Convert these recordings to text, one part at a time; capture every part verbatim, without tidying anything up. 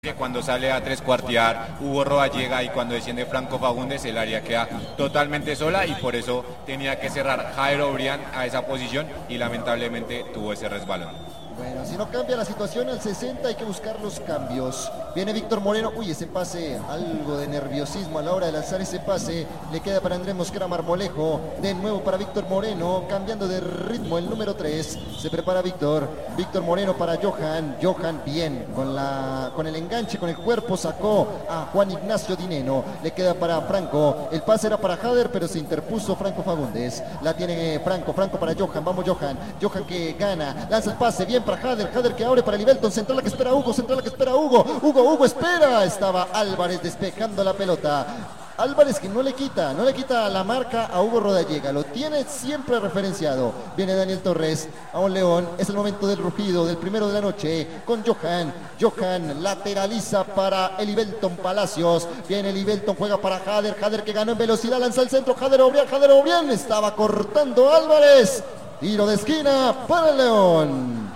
Que cuando sale a tres cuartear Hugo Roa llega y cuando desciende Franco Fagundes el área queda totalmente sola y por eso tenía que cerrar Jairo Obrián a esa posición y lamentablemente tuvo ese resbalón. Bueno, si no cambia la situación al sesenta hay que buscar los cambios. Viene Víctor Moreno, uy, ese pase, algo de nerviosismo a la hora de lanzar ese pase, le queda para Andrés Mosquera Marmolejo, de nuevo para Víctor Moreno, cambiando de ritmo el número tres, se prepara Víctor, Víctor Moreno para Johan, Johan bien, con, la, con el enganche, con el cuerpo sacó a Juan Ignacio Dineno, le queda para Franco, el pase era para Jader, pero se interpuso Franco Fagundes, la tiene Franco, Franco para Johan, vamos Johan, Johan que gana, lanza el pase, bien para Jader, Jader que abre para Livelton, central la que espera Hugo, central la que espera Hugo, Hugo, Hugo espera, estaba Álvarez despejando la pelota. Álvarez que no le quita, no le quita la marca a Hugo Rodallega, lo tiene siempre referenciado. Viene Daniel Torres a un León, es el momento del rugido, del primero de la noche, con Johan. Johan lateraliza para Elivelton Palacios, viene Elivelton, juega para Jader, Jader que ganó en velocidad, lanza el centro, Jader Obrián, Jader Obrián, estaba cortando Álvarez. Tiro de esquina para el León.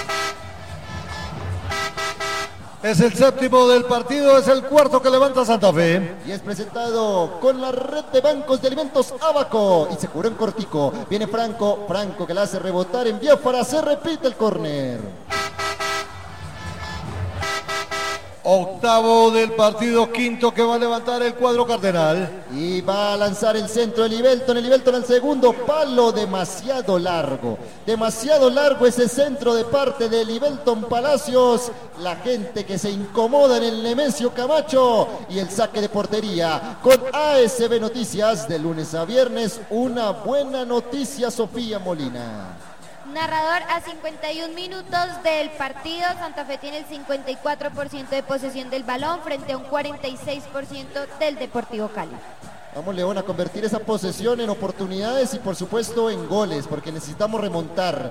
Es el séptimo del partido, es el cuarto que levanta Santa Fe. Y es presentado con la red de bancos de alimentos Abaco. Y se curó en cortico. Viene Franco, Franco que la hace rebotar en Biafara, se repite el córner. Octavo del partido, quinto que va a levantar el cuadro cardenal. Y va a lanzar el centro de Elivelton, Elivelton al segundo palo, demasiado largo. Demasiado largo ese centro de parte de Elivelton Palacios. La gente que se incomoda en el Nemesio Camacho. Y el saque de portería con A S B Noticias de lunes a viernes. Una buena noticia, Sofía Molina. Narrador, a cincuenta y un minutos del partido, Santa Fe tiene el cincuenta y cuatro por ciento de posesión del balón frente a un cuarenta y seis por ciento del Deportivo Cali. Vamos, León, a convertir esa posesión en oportunidades y por supuesto en goles, porque necesitamos remontar.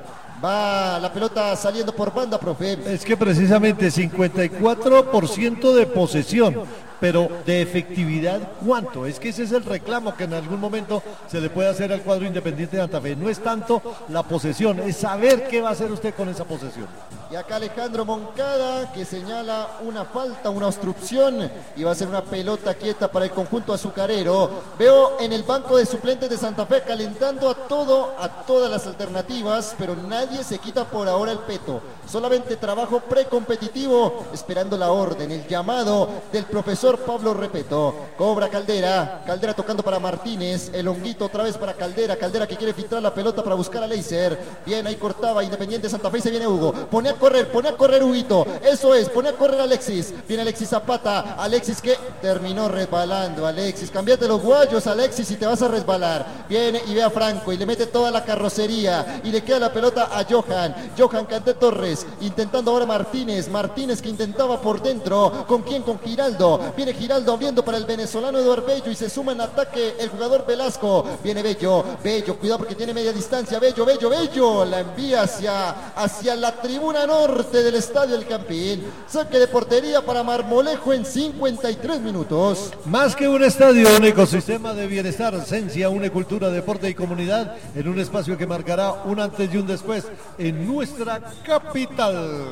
Va la pelota saliendo por banda, profe. Es que precisamente cincuenta y cuatro por ciento de posesión, pero de efectividad, ¿cuánto? Es que ese es el reclamo que en algún momento se le puede hacer al cuadro Independiente de Santa Fe. No es tanto la posesión, es saber qué va a hacer usted con esa posesión. Y acá Alejandro Moncada que señala una falta, una obstrucción y va a ser una pelota quieta para el conjunto azucarero. Veo en el banco de suplentes de Santa Fe calentando a todo, a todas las alternativas, pero nadie se quita por ahora el peto. Solamente trabajo precompetitivo, esperando la orden, el llamado del profesor Pablo Repeto. Cobra Caldera, Caldera tocando para Martínez, el honguito otra vez para Caldera, Caldera que quiere filtrar la pelota para buscar a Leiser. Bien, ahí cortaba Independiente Santa Fe y se viene Hugo. Pone a correr, pone a correr Huguito, eso es, pone a correr Alexis. Viene Alexis Zapata, Alexis que terminó resbalando, Alexis. Cambiate los guayos, Alexis, y te vas a resbalar. Viene y ve a Franco y le mete toda la carrocería y le queda la pelota a Johan. Johan Canté Torres, intentando ahora Martínez, Martínez que intentaba por dentro. ¿Con quién? Con Giraldo. Viene Giraldo abriendo para el venezolano Eduardo Bello y se suma en ataque el jugador Velasco. Viene Bello, Bello, cuidado porque tiene media distancia. Bello, Bello, Bello, la envía hacia, hacia la tribuna norte del Estadio El Campín. Saque de portería para Marmolejo en cincuenta y tres minutos. Más que un estadio, un ecosistema de bienestar, esencia, una cultura, deporte y comunidad en un espacio que marcará un antes y un después en nuestra capital.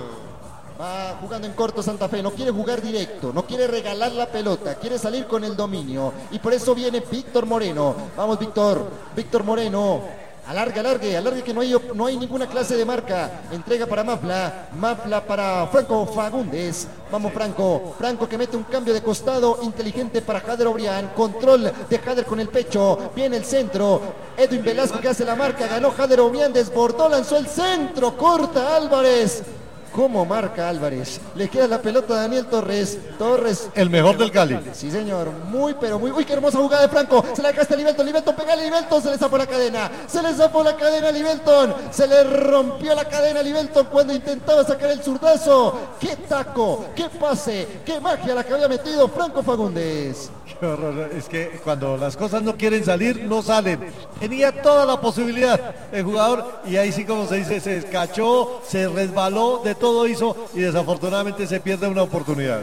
Va jugando en corto Santa Fe, no quiere jugar directo, no quiere regalar la pelota, quiere salir con el dominio y por eso viene Víctor Moreno. Vamos Víctor, Víctor Moreno. Alargue, alargue, alargue que no hay, no hay ninguna clase de marca. Entrega para Mafla, Mafla para Franco Fagundes. Vamos Franco, Franco que mete un cambio de costado inteligente para Jader Obrián. Control de Jader con el pecho, viene el centro. Edwin Velasco que hace la marca, ganó Jader Obrián, desbordó, lanzó el centro, corta Álvarez. ¿Cómo marca Álvarez? Le queda la pelota a Daniel Torres. Torres. El mejor del Cali. Sí, señor. Muy, pero muy. Uy, qué hermosa jugada de Franco. Se la dejaste a Livelton. Livelton, pegale a Livelton. Se le zafó la cadena. Se le zafó la cadena a Livelton. Se le rompió la cadena a Livelton cuando intentaba sacar el zurdazo. ¡Qué taco! ¡Qué pase! ¡Qué magia la que había metido Franco Fagundes! Qué horror. Es que cuando las cosas no quieren salir, no salen. Tenía toda la posibilidad el jugador y ahí sí, como se dice, se escachó, se resbaló, de todo hizo y desafortunadamente se pierde una oportunidad.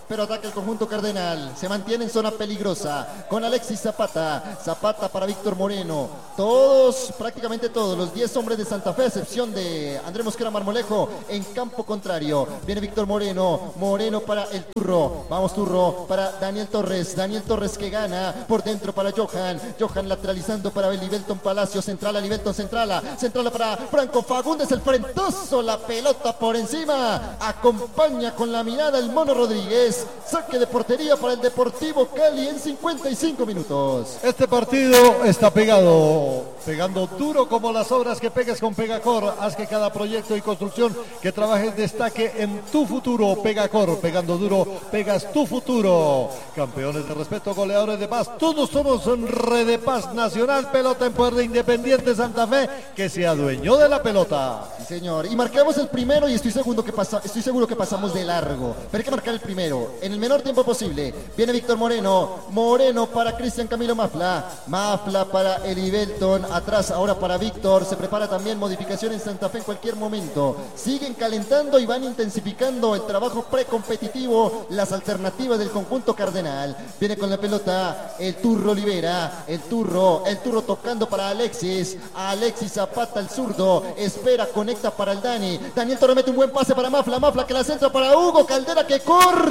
pero ataca el conjunto cardenal. Se mantiene en zona peligrosa con Alexis Zapata. Zapata para Víctor Moreno. Todos, prácticamente todos, los diez hombres de Santa Fe, a excepción de Andrés Mosquera Marmolejo, en campo contrario. Viene Víctor Moreno. Moreno para el Turro. Vamos Turro para Daniel Torres. Daniel Torres que gana por dentro para Johan. Johan lateralizando para Belton Palacio. Central a Belton, centrala. Centrala para Franco Fagundes. El frentazo, la pelota por encima. Acompaña con la mirada el Mono Rodríguez. Saque de portería para el Deportivo Cali en cincuenta y cinco minutos. Este partido está pegado, pegando duro como las obras que pegues con Pegacor. Haz que cada proyecto y construcción que trabajes destaque en tu futuro. Pegacor, pegando duro, pegas tu futuro. Campeones de respeto, goleadores de paz. Todos somos un Red de Paz Nacional. Pelota en poder de Independiente Santa Fe, que se adueñó de la pelota. Sí, señor. Y marcamos el primero y estoy seguro que pasa, estoy seguro que pasamos de largo. Pero hay que marcar el primero en el menor tiempo posible. Viene Víctor Moreno. Moreno para Cristian Camilo Mafla. Mafla para Eli Belton. Atrás ahora para Víctor. Se prepara también modificación en Santa Fe en cualquier momento. Siguen calentando y van intensificando el trabajo precompetitivo. Las alternativas del conjunto cardenal. Viene con la pelota el Turro Olivera. El Turro. El Turro tocando para Alexis. Alexis Zapata, el zurdo. Espera, conecta para el Dani. Daniel Torres mete un buen pase para Mafla. Mafla que la centra para Hugo Caldera que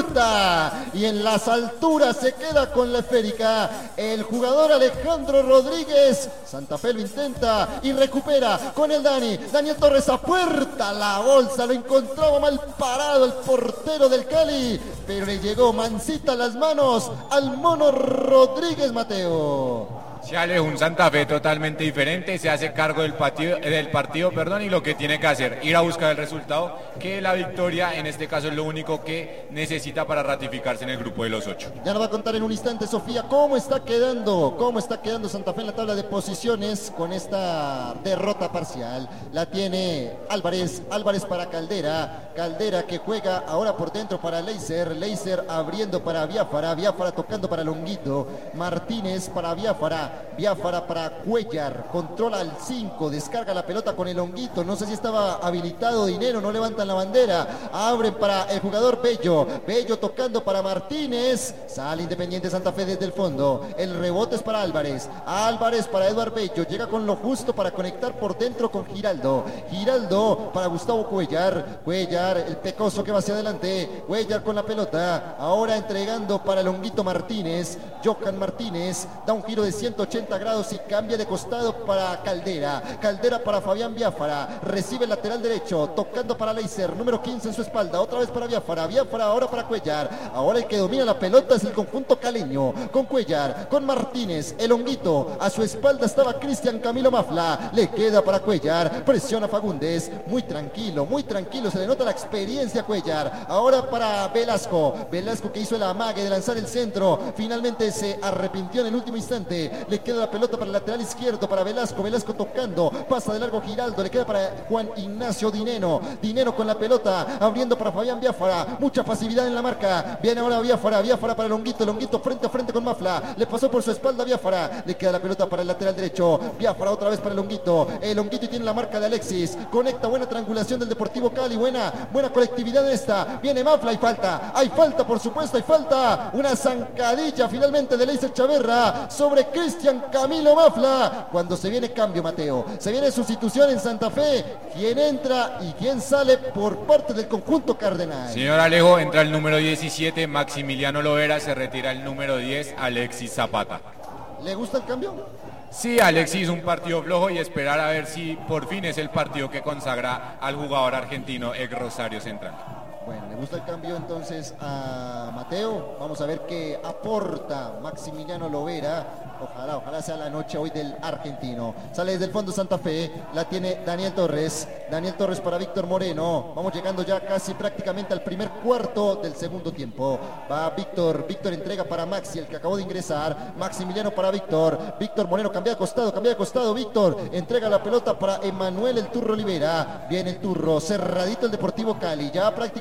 corta. Y en las alturas se queda con la esférica. El jugador Alejandro Rodríguez. Santa Fe lo intenta y recupera con el Dani. Daniel Torres a puerta. La bolsa lo encontraba mal parado el portero del Cali. Pero le llegó mansita a las manos al Mono Rodríguez, Mateo. Se alejó un Santa Fe totalmente diferente, se hace cargo del partido, del partido perdón, y lo que tiene que hacer, ir a buscar el resultado, que la victoria en este caso es lo único que necesita para ratificarse en el grupo de los ocho. Ya nos va a contar en un instante, Sofía, cómo está quedando, cómo está quedando Santa Fe en la tabla de posiciones con esta derrota parcial. La tiene Álvarez, Álvarez para Caldera, Caldera que juega ahora por dentro para Leiser, Leiser abriendo para Biafara, Biafara tocando para Longuito, Martínez para Biafara, Biafara para Cuellar, controla al cinco, descarga la pelota con el Honguito, no sé si estaba habilitado Dinero, no levantan la bandera, abren para el jugador Bello, Bello tocando para Martínez, sale Independiente Santa Fe desde el fondo, el rebote es para Álvarez, Álvarez para Eduard Bello, llega con lo justo para conectar por dentro con Giraldo, Giraldo para Gustavo Cuellar, Cuellar, el pecoso que va hacia adelante, Cuellar con la pelota, ahora entregando para el Honguito Martínez, Johan Martínez, da un giro de ciento ochenta grados y cambia de costado para Caldera. Caldera para Fabián Biafara. Recibe el lateral derecho. Tocando para Leiser. Número quince en su espalda. Otra vez para Biafara. Biafara ahora para Cuellar. Ahora el que domina la pelota es el conjunto caleño. Con Cuellar. Con Martínez. El Honguito. A su espalda estaba Cristian Camilo Mafla. Le queda para Cuellar. Presiona Fagundes. Muy tranquilo. Muy tranquilo. Se le nota la experiencia a Cuellar. Ahora para Velasco. Velasco que hizo el amague de lanzar el centro. Finalmente se arrepintió en el último instante. Le queda la pelota para el lateral izquierdo para Velasco, Velasco tocando, pasa de largo Giraldo, le queda para Juan Ignacio Dineno, Dineno con la pelota, abriendo para Fabián Biafara, mucha facilidad en la marca, viene ahora Biafara, Biafara para Longuito, Longuito frente a frente con Mafla, le pasó por su espalda Biafara, le queda la pelota para el lateral derecho, Biafara otra vez para el Longuito, el Longuito y tiene la marca de Alexis, conecta, buena triangulación del Deportivo Cali, buena, buena colectividad esta, viene Mafla, hay falta, hay falta por supuesto, hay falta, una zancadilla finalmente de Leiser Chaverra sobre Cristian Camilo Mafla, cuando se viene cambio, Mateo, se viene sustitución en Santa Fe, quién entra y quién sale por parte del conjunto cardenal. Señor Alejo, entra el número diecisiete, Maximiliano Lovera, se retira el número diez, Alexis Zapata. ¿Le gusta el cambio? Sí, Alexis, un partido flojo y esperar a ver si por fin es el partido que consagra al jugador argentino ex Rosario Central. Bueno, le gusta el cambio entonces a Mateo. Vamos a ver qué aporta Maximiliano Lovera. Ojalá, ojalá sea la noche hoy del argentino. Sale desde el fondo Santa Fe. La tiene Daniel Torres. Daniel Torres para Víctor Moreno. Vamos llegando ya casi prácticamente al primer cuarto del segundo tiempo. Va Víctor. Víctor entrega para Maxi, el que acabó de ingresar. Maximiliano para Víctor. Víctor Moreno cambia de costado, cambia de costado. Víctor entrega la pelota para Emanuel el Turro Olivera. Viene el Turro. Cerradito el Deportivo Cali. Ya prácticamente defendido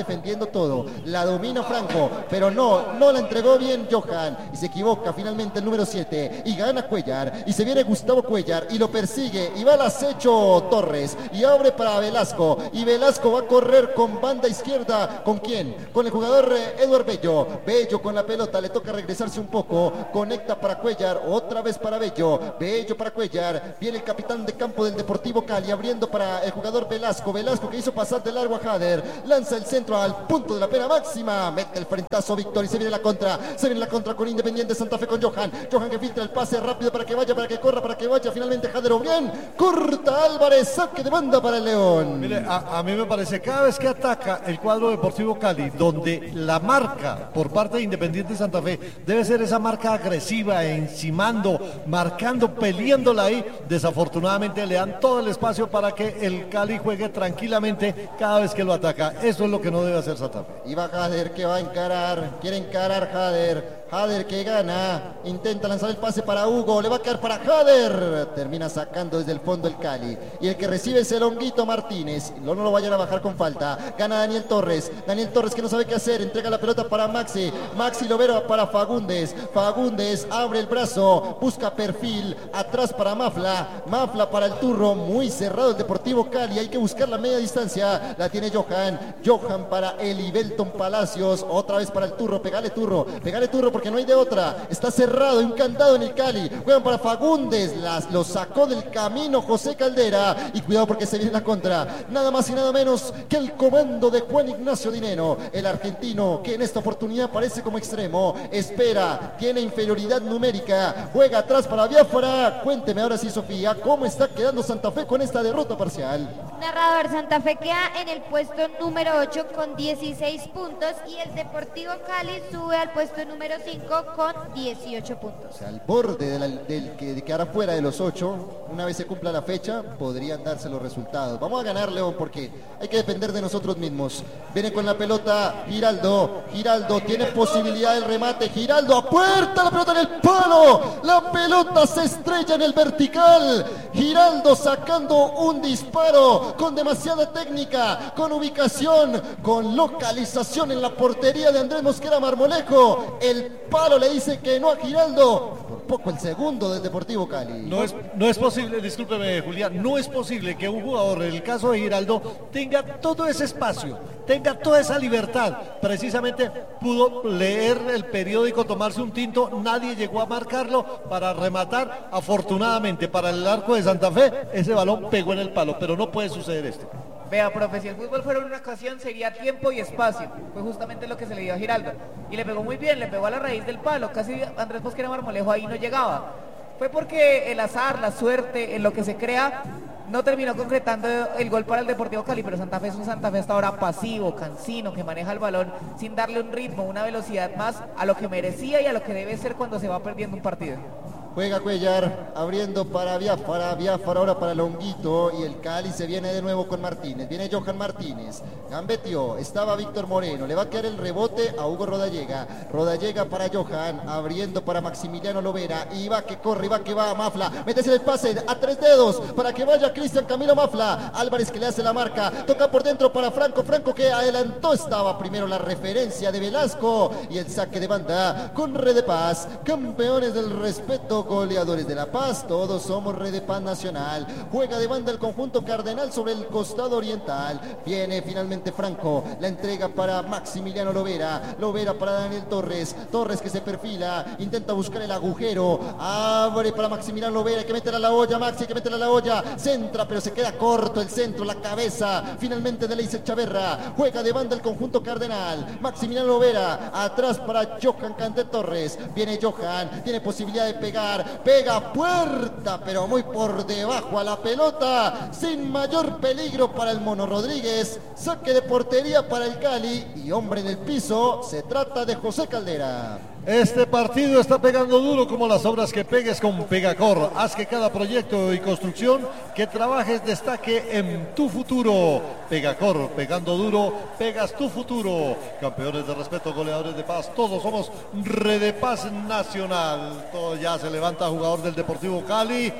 defendiendo todo. La domina Franco, pero no, no la entregó bien Johan. Y se equivoca finalmente el número siete. Y gana Cuellar. Y se viene Gustavo Cuellar y lo persigue. Y va al acecho Torres. Y abre para Velasco. Y Velasco va a correr con banda izquierda. ¿Con quién? Con el jugador eh, Eduard Bello. Bello con la pelota. Le toca regresarse un poco. Conecta para Cuellar. Otra vez para Bello. Bello para Cuellar. Viene el capitán de campo del Deportivo Cali. Abriendo para el jugador Velasco. Velasco que hizo pasar de largo a Jader. Lanza el centro al punto de la pena máxima. Mete el frentazo Víctor. Y se viene la contra. Se viene la contra con Independiente Santa Fe con Johan. Johan que filtra el pase rápido para que vaya, para que corra, para que vaya. Finalmente Jader Obrián. Corta Álvarez. Saque de banda para el León. Mire, a, a mí me parece cada vez que ataca el cuadro Deportivo Cali, donde la marca por parte de Independiente Santa Fe debe ser esa marca agresiva, encimando, marcando, peleándola ahí, desafortunadamente le dan todo el espacio para que el Cali juegue tranquilamente cada vez que lo ataca. Eso es lo que no debe hacer Santa Fe. Y va Jader que va a encarar, quiere encarar Jader. Jader que gana, intenta lanzar el pase para Hugo, le va a quedar para Jader, termina sacando desde el fondo el Cali, y el que recibe es el Honguito Martínez, no, no lo vayan a bajar con falta, gana Daniel Torres, Daniel Torres que no sabe qué hacer, entrega la pelota para Maxi, Maxi Lovero para Fagundes, Fagundes abre el brazo, busca perfil, atrás para Mafla, Mafla para el Turro, muy cerrado el Deportivo Cali, hay que buscar la media distancia, la tiene Johan, Johan para Eli Belton Palacios, otra vez para el Turro, pegale Turro, pegale Turro, porque no hay de otra, está cerrado, un candado en el Cali, juegan para Fagundes, las, lo sacó del camino José Caldera, y cuidado porque se viene la contra, nada más y nada menos que el comando de Juan Ignacio Dineno, el argentino que en esta oportunidad aparece como extremo, espera, tiene inferioridad numérica, juega atrás para Biafara. Cuénteme ahora sí, Sofía, ¿cómo está quedando Santa Fe con esta derrota parcial? Narrador, Santa Fe queda en el puesto número ocho con dieciséis puntos y el Deportivo Cali sube al puesto número cinco con dieciocho puntos. O sea, al borde de la, del que de quedar fuera de los ocho, una vez se cumpla la fecha, podrían darse los resultados. Vamos a ganar, León, porque hay que depender de nosotros mismos. Viene con la pelota Giraldo, Giraldo tiene posibilidad del remate, Giraldo a puerta, la pelota en el palo, la pelota se estrella en el vertical, Giraldo sacando un disparo con demasiada técnica, con ubicación, con localización en la portería de Andrés Mosquera Marmolejo. El palo le dice que no a Giraldo, por poco el segundo del Deportivo Cali. No es, no es posible, discúlpeme Julián, no es posible que un jugador, en el caso de Giraldo, tenga todo ese espacio, tenga toda esa libertad. Precisamente pudo leer el periódico, tomarse un tinto, nadie llegó a marcarlo para rematar. Afortunadamente para el arco de Santa Fe, ese balón pegó en el palo, pero no puede suceder esto. Vea, profe, si el fútbol fuera una ocasión sería tiempo y espacio. Fue justamente lo que se le dio a Giraldo. Y le pegó muy bien, le pegó a la raíz del palo. Casi Andrés Mosquera Marmolejo ahí no llegaba. Fue porque el azar, la suerte, en lo que se crea, no terminó concretando el gol para el Deportivo Cali. Pero Santa Fe es un Santa Fe hasta ahora pasivo, cansino, que maneja el balón sin darle un ritmo, una velocidad más a lo que merecía y a lo que debe ser cuando se va perdiendo un partido. Juega Cuellar, abriendo para Biafara, Biafara ahora para Longuito, y el Cali se viene de nuevo con Martínez, viene Johan Martínez, gambeteó, estaba Víctor Moreno, le va a quedar el rebote a Hugo Rodallega, Rodallega para Johan, abriendo para Maximiliano Lovera, y va que corre, y va que va Mafla, métese el pase a tres dedos, para que vaya Cristian Camilo Mafla, Álvarez que le hace la marca, toca por dentro para Franco, Franco que adelantó, estaba primero la referencia de Velasco, y el saque de banda con Red de Paz, campeones del respeto, goleadores de La Paz, todos somos Red de Paz Nacional. Juega de banda el conjunto cardenal sobre el costado oriental, viene finalmente Franco, la entrega para Maximiliano Lovera, Lovera para Daniel Torres, Torres que se perfila, intenta buscar el agujero, abre para Maximiliano Lovera, hay que meter a la olla, Maxi, hay que meter a la olla, centra pero se queda corto el centro, la cabeza finalmente de Leiser Chaverra, juega de banda el conjunto cardenal, Maximiliano Lovera, atrás para Johan Cante Torres, viene Johan, tiene posibilidad de pegar, pega puerta, pero muy por debajo a la pelota, sin mayor peligro para el Mono Rodríguez, saque de portería para el Cali, y hombre en el piso, se trata de José Caldera. Este partido está pegando duro como las obras que pegues con Pegacor. Haz que cada proyecto y construcción que trabajes destaque en tu futuro. Pegacor, pegando duro, pegas tu futuro. Campeones de respeto, goleadores de paz, todos somos Red de Paz Nacional. Todo ya se levanta jugador del Deportivo Cali.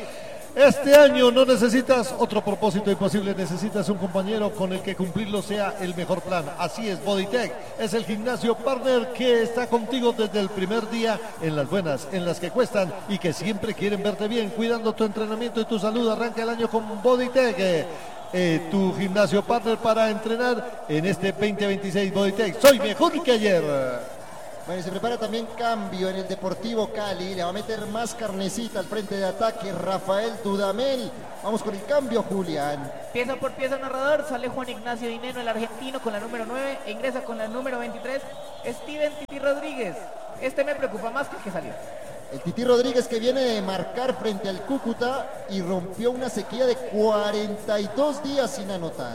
Este año no necesitas otro propósito imposible, necesitas un compañero con el que cumplirlo sea el mejor plan. Así es, Bodytech es el gimnasio partner que está contigo desde el primer día, en las buenas, en las que cuestan y que siempre quieren verte bien, cuidando tu entrenamiento y tu salud. Arranca el año con Bodytech, eh, eh, tu gimnasio partner para entrenar en este veinte veintiséis. Bodytech, soy mejor que ayer. Bueno, y se prepara también cambio en el Deportivo Cali. Le va a meter más carnecita al frente de ataque Rafael Dudamel. Vamos con el cambio, Julián. Pieza por pieza narrador, sale Juan Ignacio Dineno, el argentino, con la número nueve, e ingresa con la número veintitrés, Steven Titi Rodríguez. Este me preocupa más que el que salió. El Titi Rodríguez, que viene de marcar frente al Cúcuta y rompió una sequía de cuarenta y dos días sin anotar.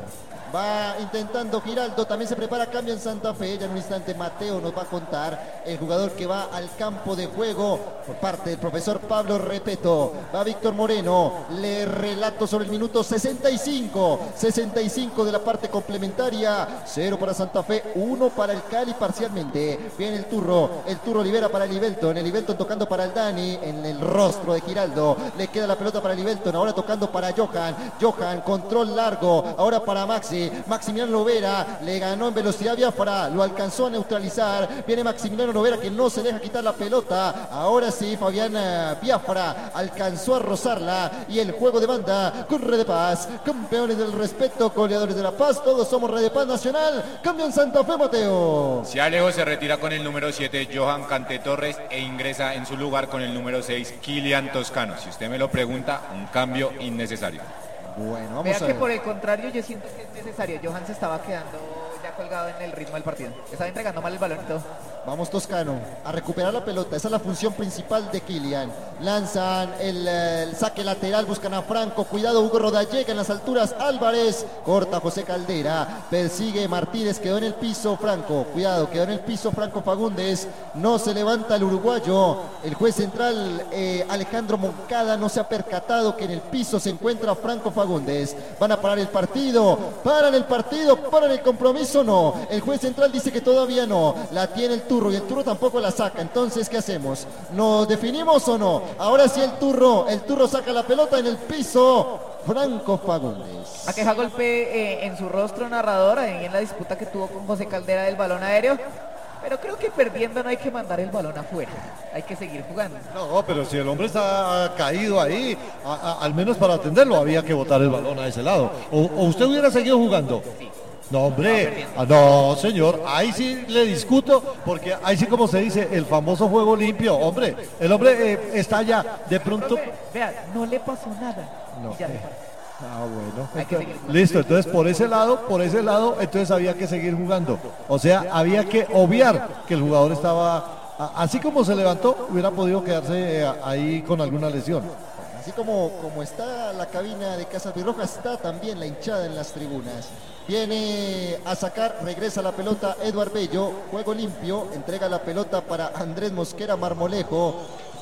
Va intentando Giraldo, también se prepara cambio en Santa Fe. Ya en un instante Mateo nos va a contar el jugador que va al campo de juego por parte del profesor Pablo Repeto. Va Víctor Moreno, le relato sobre el minuto sesenta y cinco, sesenta y cinco de la parte complementaria. Cero para Santa Fe, uno para el Cali parcialmente. Viene el Turro, el Turro libera para el Ibelton, el Ibelton tocando para el Dani en el rostro de Giraldo. Le queda la pelota para el Ibelton, ahora tocando para Johan. Johan, control largo, ahora para Maxi. Maximiliano Lovera le ganó en velocidad Biafra, lo alcanzó a neutralizar. Viene Maximiliano Lovera que no se deja quitar la pelota. Ahora sí, Fabián Biafra alcanzó a rozarla y el juego de banda con Red de Paz, campeones del respeto, goleadores de la paz. Todos somos Red de Paz Nacional. Cambio en Santa Fe, Mateo. Si Alejo se retira con el número siete, Johan Cante Torres, e ingresa en su lugar con el número seis, Kilian Toscano. Si usted me lo pregunta, un cambio innecesario. Bueno, vamos Vea a que ver. por el contrario yo siento que es necesario. Johan se estaba quedando ya colgado en el ritmo del partido. Estaba entregando mal el balón y todo. Vamos Toscano a recuperar la pelota. Esa es la función principal de Kilian. Lanzan el, el saque lateral, buscan a Franco. Cuidado, Hugo Rodallega en las alturas. Álvarez corta José Caldera. Persigue Martínez, quedó en el piso Franco. Cuidado, quedó en el piso Franco Fagundes. No se levanta el uruguayo. El juez central eh, Alejandro Moncada no se ha percatado que en el piso se encuentra Franco Fagundes. Van a parar el partido. Paran el partido, paran el compromiso. No. El juez central dice que todavía no. La tiene el Turro y el Turro tampoco la saca. Entonces, ¿qué hacemos? ¿Nos definimos o no? Ahora sí el Turro, el Turro saca la pelota en el piso. Franco Fagundes. Aqueja golpe eh, en su rostro narrador ahí en la disputa que tuvo con José Caldera del balón aéreo. Pero creo que perdiendo no hay que mandar el balón afuera. Hay que seguir jugando. No, pero si el hombre está caído ahí, a, a, al menos para atenderlo había que botar el balón a ese lado. O, o usted hubiera seguido jugando. Sí. No, hombre, ah, no, señor, ahí sí le discuto, porque ahí sí, como se dice, el famoso juego limpio. Hombre, el hombre eh, está ya, de pronto... Profe, vea, no le pasó nada. No. Y ya le pasó. Ah, bueno. Hay que seguir jugando. Listo, entonces por ese lado, por ese lado, entonces había que seguir jugando. O sea, había que obviar que el jugador estaba, a- así como se levantó, hubiera podido quedarse eh, ahí con alguna lesión. Así como, como está la cabina de Casas Birroja, está también la hinchada en las tribunas. Viene a sacar, regresa la pelota Eduard Bello, juego limpio, entrega la pelota para Andrés Mosquera Marmolejo.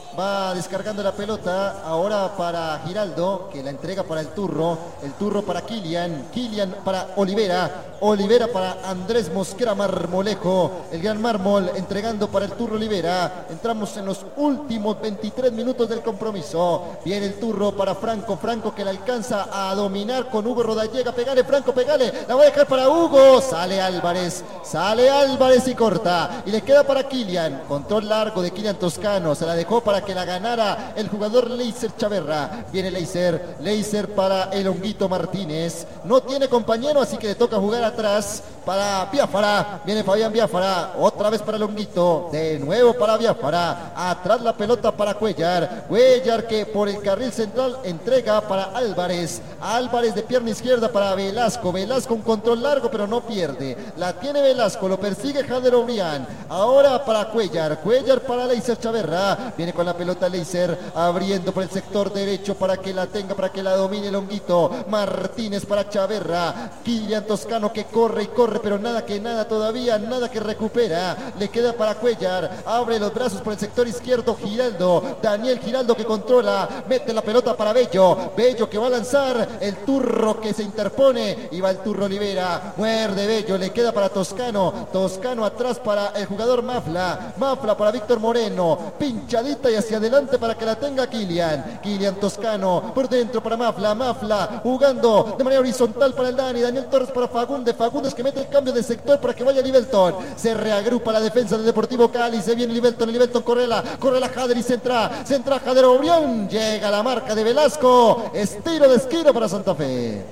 Va descargando la pelota ahora para Giraldo, que la entrega para el Turro, el Turro para Kilian, Kilian para Olivera, Olivera para Andrés Mosquera Marmolejo, el gran mármol entregando para el Turro Olivera. Entramos en los últimos veintitrés minutos del compromiso. Viene el Turro para Franco, Franco que la alcanza a dominar con Hugo Rodallega. Pegale Franco, pegale, la va a dejar para Hugo, sale Álvarez, sale Álvarez y corta, y le queda para Kilian, control largo de Kilian Toscano, se la dejó para que la ganara el jugador Leiser Chaverra. Viene Leiser, Leiser para el Honguito Martínez, no tiene compañero, así que le toca jugar atrás para Biafara. Viene Fabián Biafara, otra vez para el Honguito, de nuevo para Biafara, atrás la pelota para Cuellar, Cuellar que por el carril central entrega para Álvarez, Álvarez de pierna izquierda para Velasco, Velasco un control largo pero no pierde, la tiene Velasco, lo persigue Jader Obrián, ahora para Cuellar, Cuellar para Leiser Chaverra, viene con la pelota Leiser, abriendo por el sector derecho para que la tenga, para que la domine el Honguito Martínez para Chaverra, Kilian Toscano que que corre y corre, pero nada que nada todavía, nada que recupera. Le queda para Cuellar, abre los brazos por el sector izquierdo Giraldo, Daniel Giraldo que controla, mete la pelota para Bello, Bello que va a lanzar, el Turro que se interpone, y va el Turro Olivera, muerde Bello, le queda para Toscano, Toscano atrás para el jugador Mafla, Mafla para Víctor Moreno, pinchadita y hacia adelante para que la tenga Kilian, Kilian Toscano, por dentro para Mafla, Mafla jugando de manera horizontal para el Dani, Daniel Torres para Fagundes, Fagundes que mete el cambio de sector para que vaya Livelton, se reagrupa la defensa del Deportivo Cali, se viene Livelton, Livelton Correla, Correla Jader y centra, centra Jader Obrión, llega la marca de Velasco, estilo de esquina para Santa Fe.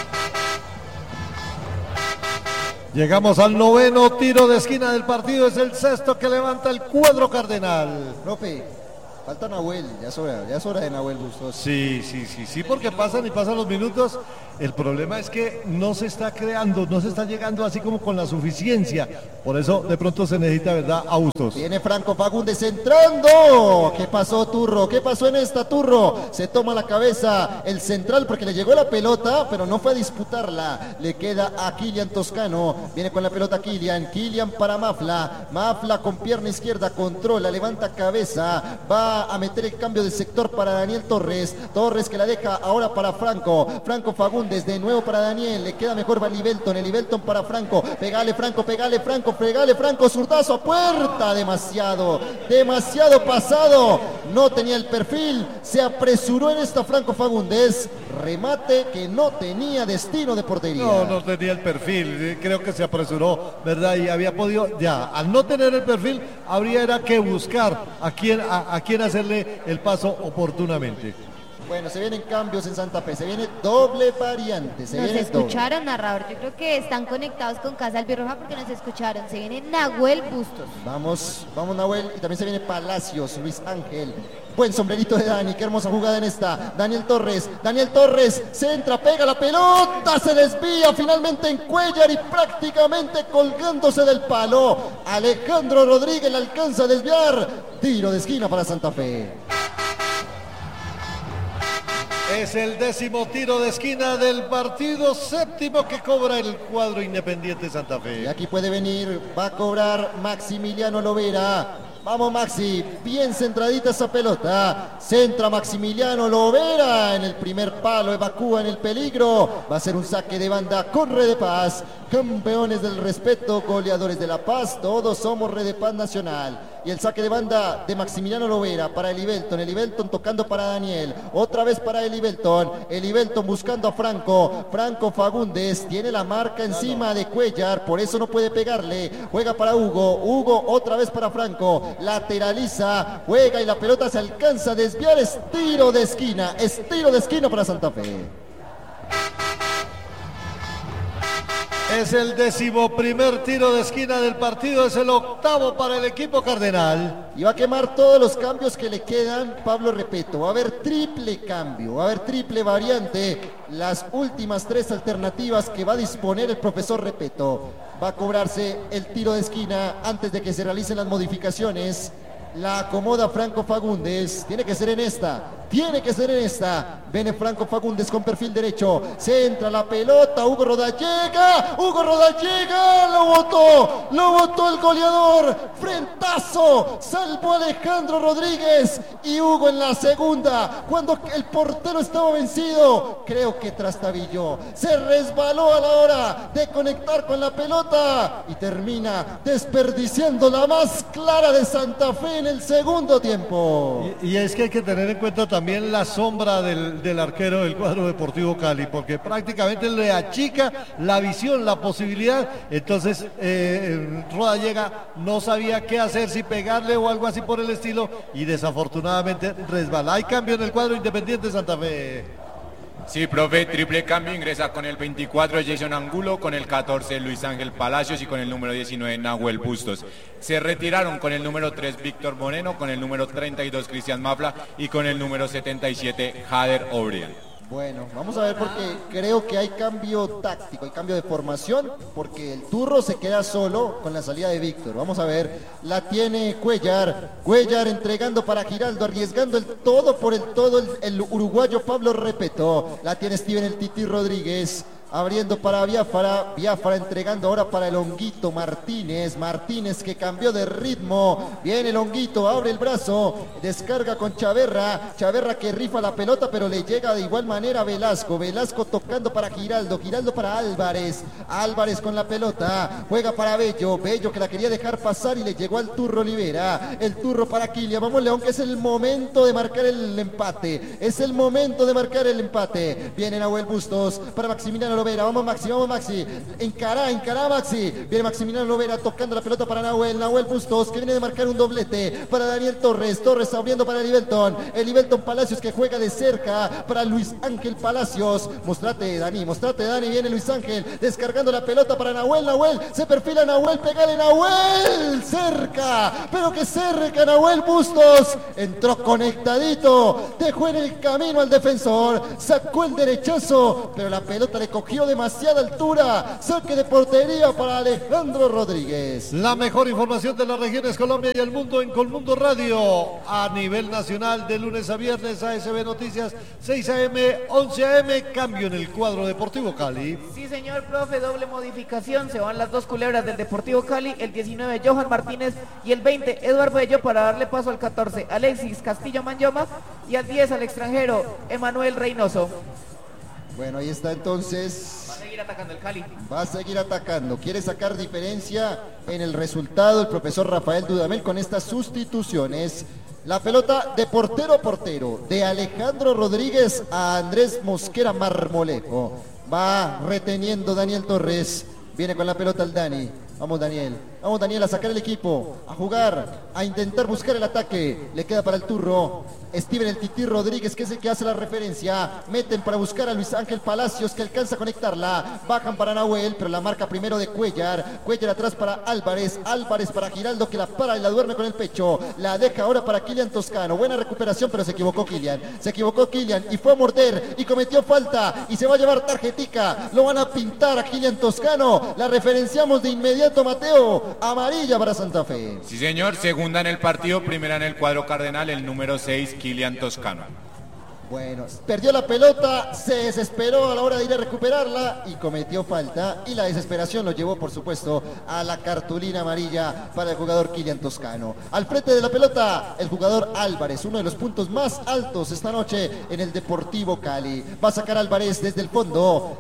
Llegamos al noveno tiro de esquina del partido, es el sexto que levanta el cuadro cardenal. Profe, falta Nahuel, ya es hora, ya es hora de Nahuel Bustos. Sí, sí, sí, sí, porque pasan y pasan los minutos. El problema es que no se está creando, no se está llegando así como con la suficiencia. Por eso de pronto se necesita, ¿verdad?, a Bustos. Viene Franco Fagundes entrando. ¿Qué pasó, Turro? ¿Qué pasó en esta, Turro? Se toma la cabeza el central porque le llegó la pelota, pero no fue a disputarla. Le queda a Kilian Toscano. Viene con la pelota Kilian. Kilian para Mafla. Mafla con pierna izquierda, controla, levanta cabeza. Va a meter el cambio de sector para Daniel Torres. Torres que la deja ahora para Franco. Franco Fagundes de nuevo para Daniel. Le queda mejor para Livelton. El Livelton para Franco. Pegale Franco, pegale Franco, pegale Franco. Zurdazo a puerta. Demasiado, demasiado pasado. No tenía el perfil. Se apresuró en esta Franco Fagundes. Remate que no tenía destino de portería. No, no tenía el perfil. Creo que se apresuró, ¿verdad? Y había podido, ya, al no tener el perfil, habría era que buscar a quién, a, a quién hacerle el paso oportunamente. Bueno, se vienen cambios en Santa Fe, se viene doble variante. Se nos viene escucharon, doble. narrador. Yo creo que están conectados con Casa Albirroja porque nos escucharon. Se viene Nahuel Bustos. Vamos, vamos Nahuel, y también se viene Palacios, Luis Ángel. Buen sombrerito de Dani, qué hermosa jugada en esta. Daniel Torres, Daniel Torres, centra, pega la pelota, se desvía finalmente en Cuellar y prácticamente colgándose del palo. Alejandro Rodríguez la alcanza a desviar. Tiro de esquina para Santa Fe. Es el décimo tiro de esquina del partido, séptimo que cobra el cuadro Independiente Santa Fe. Y aquí puede venir, va a cobrar Maximiliano Lovera. Vamos Maxi, bien centradita esa pelota. Centra Maximiliano Lovera en el primer palo, evacúa en el peligro. Va a ser un saque de banda con Red de Paz. Campeones del respeto, goleadores de La Paz, todos somos Red de Paz Nacional. Y el saque de banda de Maximiliano Lovera para el Livelton. El Livelton tocando para Daniel. Otra vez para el Livelton. El Livelton buscando a Franco. Franco Fagundes tiene la marca encima de Cuellar. Por eso no puede pegarle. Juega para Hugo. Hugo otra vez para Franco. Lateraliza. Juega y la pelota se alcanza a desviar. Es tiro de esquina. Es tiro de esquina para Santa Fe. Es el décimo primer tiro de esquina del partido, es el octavo para el equipo cardenal. Y va a quemar todos los cambios que le quedan Pablo Repeto. Va a haber triple cambio, va a haber triple variante. Las últimas tres alternativas que va a disponer el profesor Repeto. Va a cobrarse el tiro de esquina antes de que se realicen las modificaciones. La acomoda Franco Fagundes. Tiene que ser en esta. Tiene que ser en esta. Viene Franco Fagundes con perfil derecho. Se entra la pelota. Hugo Rodallega. Hugo Rodallega. Lo botó. Lo botó el goleador. Frentazo. Salvo Alejandro Rodríguez. Y Hugo en la segunda. Cuando el portero estaba vencido. Creo que trastabilló. Se resbaló a la hora de conectar con la pelota. Y termina desperdiciando la más clara de Santa Fe en el segundo tiempo. Y, y es que hay que tener en cuenta también la sombra del, del arquero del cuadro Deportivo Cali, porque prácticamente le achica la visión, la posibilidad. Entonces eh, Rodallega no sabía qué hacer, si pegarle o algo así por el estilo, y desafortunadamente resbala. Hay cambio en el cuadro Independiente Santa Fe. Sí, profe, triple cambio, ingresa con el veinticuatro Jason Angulo, con el catorce Luis Ángel Palacios y con el número diecinueve Nahuel Bustos. Se retiraron con el número tres Víctor Moreno, con el número treinta y dos Cristian Mafla y con el número setenta y siete Jader Obrian. Bueno, vamos a ver porque creo que hay cambio táctico, hay cambio de formación, porque el Turro se queda solo con la salida de Víctor. Vamos a ver, la tiene Cuellar, Cuellar entregando para Giraldo, arriesgando el todo por el todo el, el uruguayo Pablo Repeto. La tiene Steven el Titi Rodríguez. abriendo para Biafara, Biafara entregando ahora para el Honguito Martínez, Martínez que cambió de ritmo, viene el Honguito, abre el brazo, descarga con Chaverra, Chaverra que rifa la pelota pero le llega de igual manera a Velasco, Velasco tocando para Giraldo, Giraldo para Álvarez, Álvarez con la pelota, juega para Bello, Bello que la quería dejar pasar y le llegó al Turro Olivera, el Turro para Kilian, vamos León que es el momento de marcar el empate, es el momento de marcar el empate, viene Nahuel Bustos para Maximiliano Lovera, vamos Maxi, vamos Maxi, encará, encará Maxi, viene Maximiliano Lovera tocando la pelota para Nahuel, Nahuel Bustos que viene de marcar un doblete para Daniel Torres, Torres abriendo para Elivelton, Elivelton Palacios que juega de cerca para Luis Ángel Palacios, mostrate Dani, mostrate Dani, viene Luis Ángel, descargando la pelota para Nahuel, Nahuel, se perfila Nahuel, pegale Nahuel, cerca, pero que cerca Nahuel Bustos, entró conectadito, dejó en el camino al defensor, sacó el derechazo, pero la pelota le cogió demasiada altura, saque de portería para Alejandro Rodríguez. La mejor información de las regiones Colombia y el mundo en Colmundo Radio, a nivel nacional de lunes a viernes, A S B Noticias, seis a eme, once a eme, cambio en el cuadro Deportivo Cali. Sí señor profe, doble modificación, se van las dos culebras del Deportivo Cali, el diecinueve Johan Martínez y el veinte Eduardo Bello para darle paso al catorce Alexis Castillo Manyoma y al diez al extranjero Emanuel Reynoso. Bueno, ahí está entonces. Va a seguir atacando el Cali. Va a seguir atacando. Quiere sacar diferencia en el resultado el profesor Rafael Dudamel con estas sustituciones. La pelota de portero a portero, de Alejandro Rodríguez a Andrés Mosquera Marmolejo. Va reteniendo Daniel Torres. Viene con la pelota el Dani. Vamos Daniel. Vamos Daniel a sacar el equipo. A jugar. A intentar buscar el ataque. Le queda para el Turro. Steven el Tití Rodríguez que es el que hace la referencia. Meten para buscar a Luis Ángel Palacios que alcanza a conectarla. Bajan para Nahuel, pero la marca primero de Cuellar. Cuellar atrás para Álvarez. Álvarez para Giraldo que la para y la duerme con el pecho. La deja ahora para Kilian Toscano. Buena recuperación, pero se equivocó Kilian. Se equivocó Kilian y fue a morder y cometió falta y se va a llevar tarjetica. Lo van a pintar a Kilian Toscano. La referenciamos de inmediato, Mateo. Amarilla para Santa Fe. Sí señor, segunda en el partido, primera en el cuadro cardenal, el número seis, Kilian Toscano. Bueno, perdió la pelota, se desesperó a la hora de ir a recuperarla y cometió falta. Y la desesperación lo llevó, por supuesto, a la cartulina amarilla para el jugador Kilian Toscano. Al frente de la pelota, el jugador Álvarez, uno de los puntos más altos esta noche en el Deportivo Cali. Va a sacar Álvarez desde el fondo.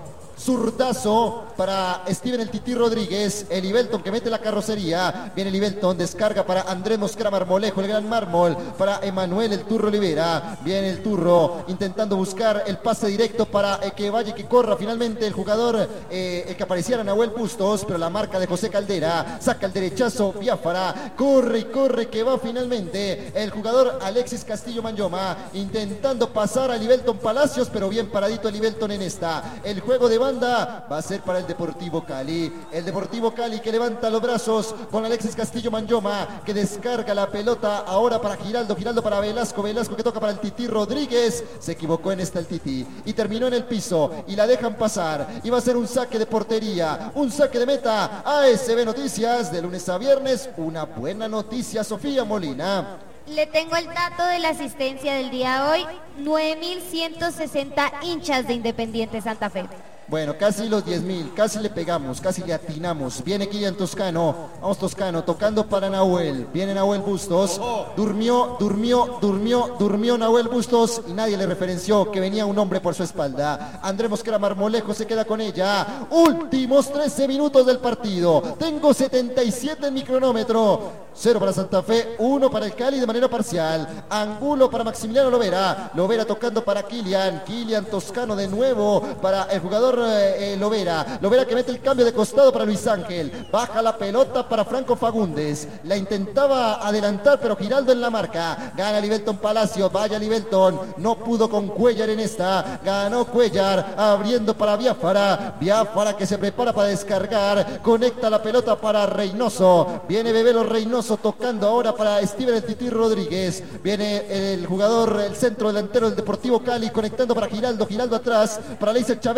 Zurdazo para Steven el Tití Rodríguez, el Elivelton que mete la carrocería, viene el Elivelton, descarga para Andrés Mosquera Marmolejo, el gran mármol, para Emanuel el Turro Olivera, viene el Turro intentando buscar el pase directo para eh, que vaya y que corra finalmente el jugador, eh, el que apareciera Nahuel Bustos, pero la marca de José Caldera, saca el derechazo, Biafara, corre y corre que va finalmente el jugador Alexis Castillo Manyoma, intentando pasar a Elivelton Palacios, pero bien paradito Elivelton en esta, el juego de va a ser para el Deportivo Cali. El Deportivo Cali que levanta los brazos con Alexis Castillo Manyoma que descarga la pelota ahora para Giraldo, Giraldo para Velasco, Velasco que toca para el Tití Rodríguez, se equivocó en esta el Tití y terminó en el piso y la dejan pasar y va a ser un saque de portería, un saque de meta. A S B Noticias de lunes a viernes, una buena noticia, Sofía Molina. Le tengo el dato de la asistencia del día de hoy, nueve mil ciento sesenta hinchas de Independiente Santa Fe. Bueno, casi los diez mil, casi le pegamos, casi le atinamos. Viene Kilian Toscano, vamos Toscano, tocando para Nahuel. Viene Nahuel Bustos, durmió, durmió, durmió, durmió Nahuel Bustos y nadie le referenció que venía un hombre por su espalda. Andrés Mosquera Marmolejo se queda con ella. Últimos trece minutos del partido. Tengo setenta y siete en mi cronómetro. Cero para Santa Fe, uno para el Cali de manera parcial. Angulo para Maximiliano Lovera. Lovera tocando para Kilian. Kilian Toscano de nuevo para el jugador eh, Lovera. Lovera que mete el cambio de costado para Luis Ángel. Baja la pelota para Franco Fagundes. La intentaba adelantar, pero Giraldo en la marca. Gana Elivelton Palacio. Vaya Elivelton. No pudo con Cuellar en esta. Ganó Cuellar. Abriendo para Biafara. Biafara que se prepara para descargar. Conecta la pelota para Reynoso. Viene Bebelo Reynoso tocando ahora para Steven el Tití Rodríguez. Viene el jugador, el centro delantero del Deportivo Cali, conectando para Giraldo. Giraldo atrás para Leiser Chaverra. Chaverra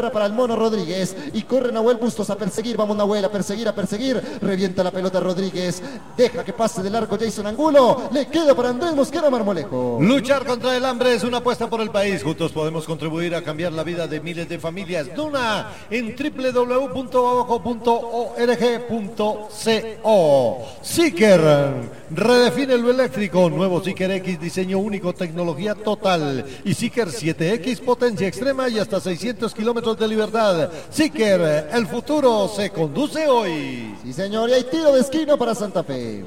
Chaverra para el Mono Rodríguez. Y corre Nahuel Bustos a perseguir. Vamos Nahuel a perseguir, a perseguir. Revienta la pelota Rodríguez. Deja que pase de largo Jason Angulo. Le queda para Andrés Mosquera Marmolejo. Luchar contra el hambre es una apuesta por el país. Juntos podemos contribuir a cambiar la vida de miles de familias. Duna en doble u doble u doble u punto babaco punto org punto co. Seeker redefine lo eléctrico. Nuevo Seeker X, diseño único, tecnología total. Y Seeker siete X, potencia extrema y hasta seiscientos kilómetros de libertad. Seeker, el futuro se conduce hoy. Sí, señor, y hay tiro de esquina para Santa Fe.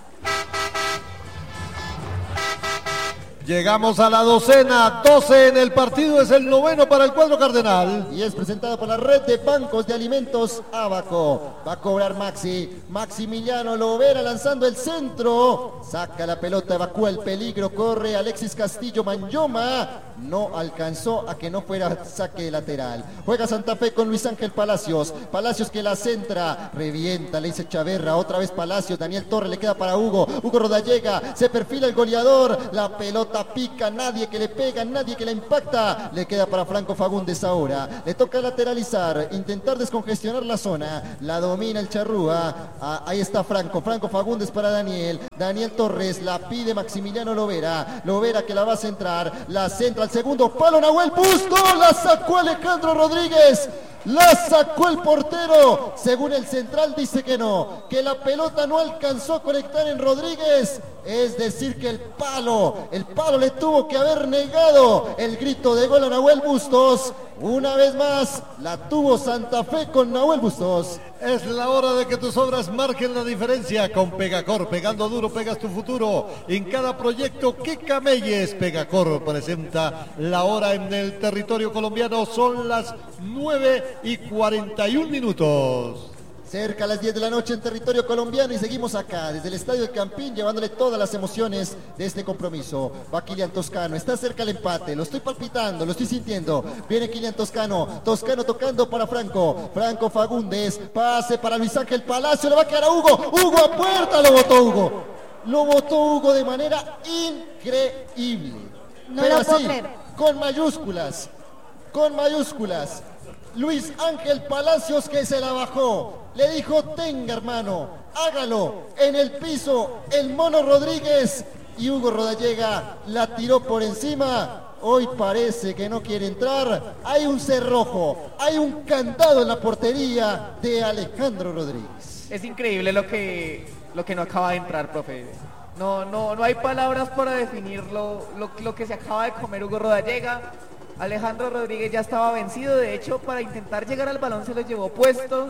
Llegamos a la docena, doce en el partido, es el noveno para el cuadro cardenal. Y es presentado por la red de bancos de alimentos Abaco. Va a cobrar Maxi, Maximiliano Lovera lanzando el centro. Saca la pelota, evacúa el peligro, corre Alexis Castillo Manyoma. No alcanzó a que no fuera saque lateral. Juega Santa Fe con Luis Ángel Palacios. Palacios que la centra, revienta, le dice Chaverra, otra vez Palacios. Daniel Torres le queda para Hugo. Hugo Rodallega, se perfila el goleador. La pelota pica, nadie que le pega, nadie que la impacta. Le queda para Franco Fagundes ahora. Le toca lateralizar, intentar descongestionar la zona. La domina el Charrúa. Ah, ahí está Franco. Franco Fagundes para Daniel. Daniel Torres la pide Maximiliano Lovera. Lovera que la va a centrar. La centra al segundo palo. Nahuel Bustos. La sacó Alejandro Rodríguez. La sacó el portero. Según el central dice que no, que la pelota no alcanzó a conectar en Rodríguez. Es decir que el palo, el palo le tuvo que haber negado el grito de gol a Nahuel Bustos. Una vez más la tuvo Santa Fe con Nahuel Bustos. Es la hora de que tus obras marquen la diferencia con Pegacor. Pegando duro pegas tu futuro. En cada proyecto que camelles, Pegacor presenta la hora en el territorio colombiano. Son las nueve y cuarenta y un minutos. Cerca a las diez de la noche en territorio colombiano y seguimos acá desde el Estadio del Campín llevándole todas las emociones de este compromiso. Va Kilian Toscano, está cerca el empate, lo estoy palpitando, lo estoy sintiendo. Viene Kilian Toscano, Toscano tocando para Franco, Franco Fagundes, pase para Luis Ángel Palacio, le va a quedar a Hugo, Hugo a puerta, lo botó Hugo. Lo botó Hugo de manera increíble. No Pero lo puedo así, creer. con mayúsculas, con mayúsculas. Luis Ángel Palacios que se la bajó. Le dijo, tenga hermano, hágalo. En el piso, el Mono Rodríguez. Y Hugo Rodallega la tiró por encima. Hoy parece que no quiere entrar. Hay un cerrojo, hay un candado en la portería de Alejandro Rodríguez. Es increíble lo que, lo que no acaba de entrar, profe. No, no, no hay palabras para definir lo, lo, lo que se acaba de comer Hugo Rodallega. Alejandro Rodríguez ya estaba vencido, de hecho para intentar llegar al balón se lo llevó puesto.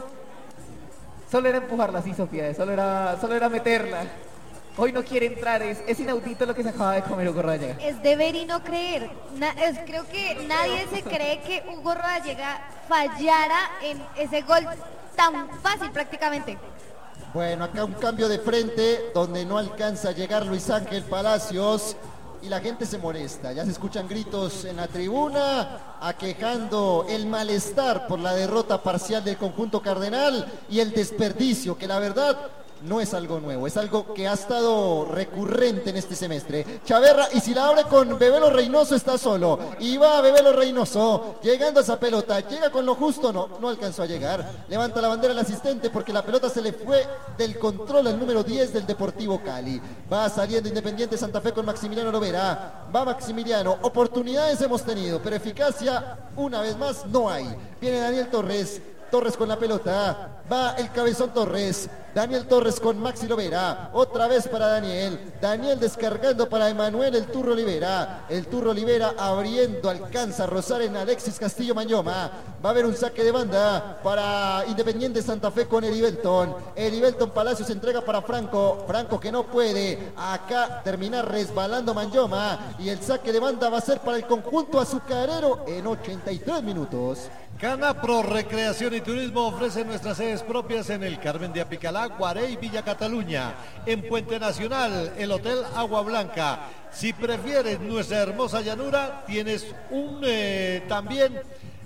Solo era empujarla, sí Sofía, solo era, solo era meterla. Hoy no quiere entrar, es, es inaudito lo que se acaba de comer Hugo Rodallega. Es de ver y no creer. Na- es- creo que nadie se cree que Hugo Rodallega fallara en ese gol tan fácil prácticamente. Bueno, acá un cambio de frente donde no alcanza a llegar Luis Ángel Palacios. Y la gente se molesta, ya se escuchan gritos en la tribuna, aquejando el malestar por la derrota parcial del conjunto cardenal y el desperdicio, que la verdad no es algo nuevo, es algo que ha estado recurrente en este semestre. Chaverra, y si la abre con Bebelo Reynoso está solo, y va Bebelo Reynoso, llegando a esa pelota, llega con lo justo, no, no alcanzó a llegar, levanta la bandera el asistente porque la pelota se le fue del control al número diez del Deportivo Cali. Va saliendo Independiente Santa Fe con Maximiliano Lovera, va Maximiliano, oportunidades hemos tenido, pero eficacia una vez más no hay. Viene Daniel Torres, Torres con la pelota, va el cabezón Torres, Daniel Torres con Maxi Lovera, otra vez para Daniel, Daniel descargando para Emanuel el Turro Olivera, el Turro Olivera abriendo, alcanza a rozar en Alexis Castillo Manyoma, va a haber un saque de banda para Independiente Santa Fe con Erivelton, Erivelton Palacios entrega para Franco, Franco que no puede, acá terminar resbalando Manyoma y el saque de banda va a ser para el conjunto azucarero en ochenta y tres minutos. Canapro Recreación y Turismo ofrece nuestras sedes propias en el Carmen de Apicalá, Guaré y Villa Cataluña. En Puente Nacional, el Hotel Agua Blanca. Si prefieres nuestra hermosa llanura, tienes un eh, también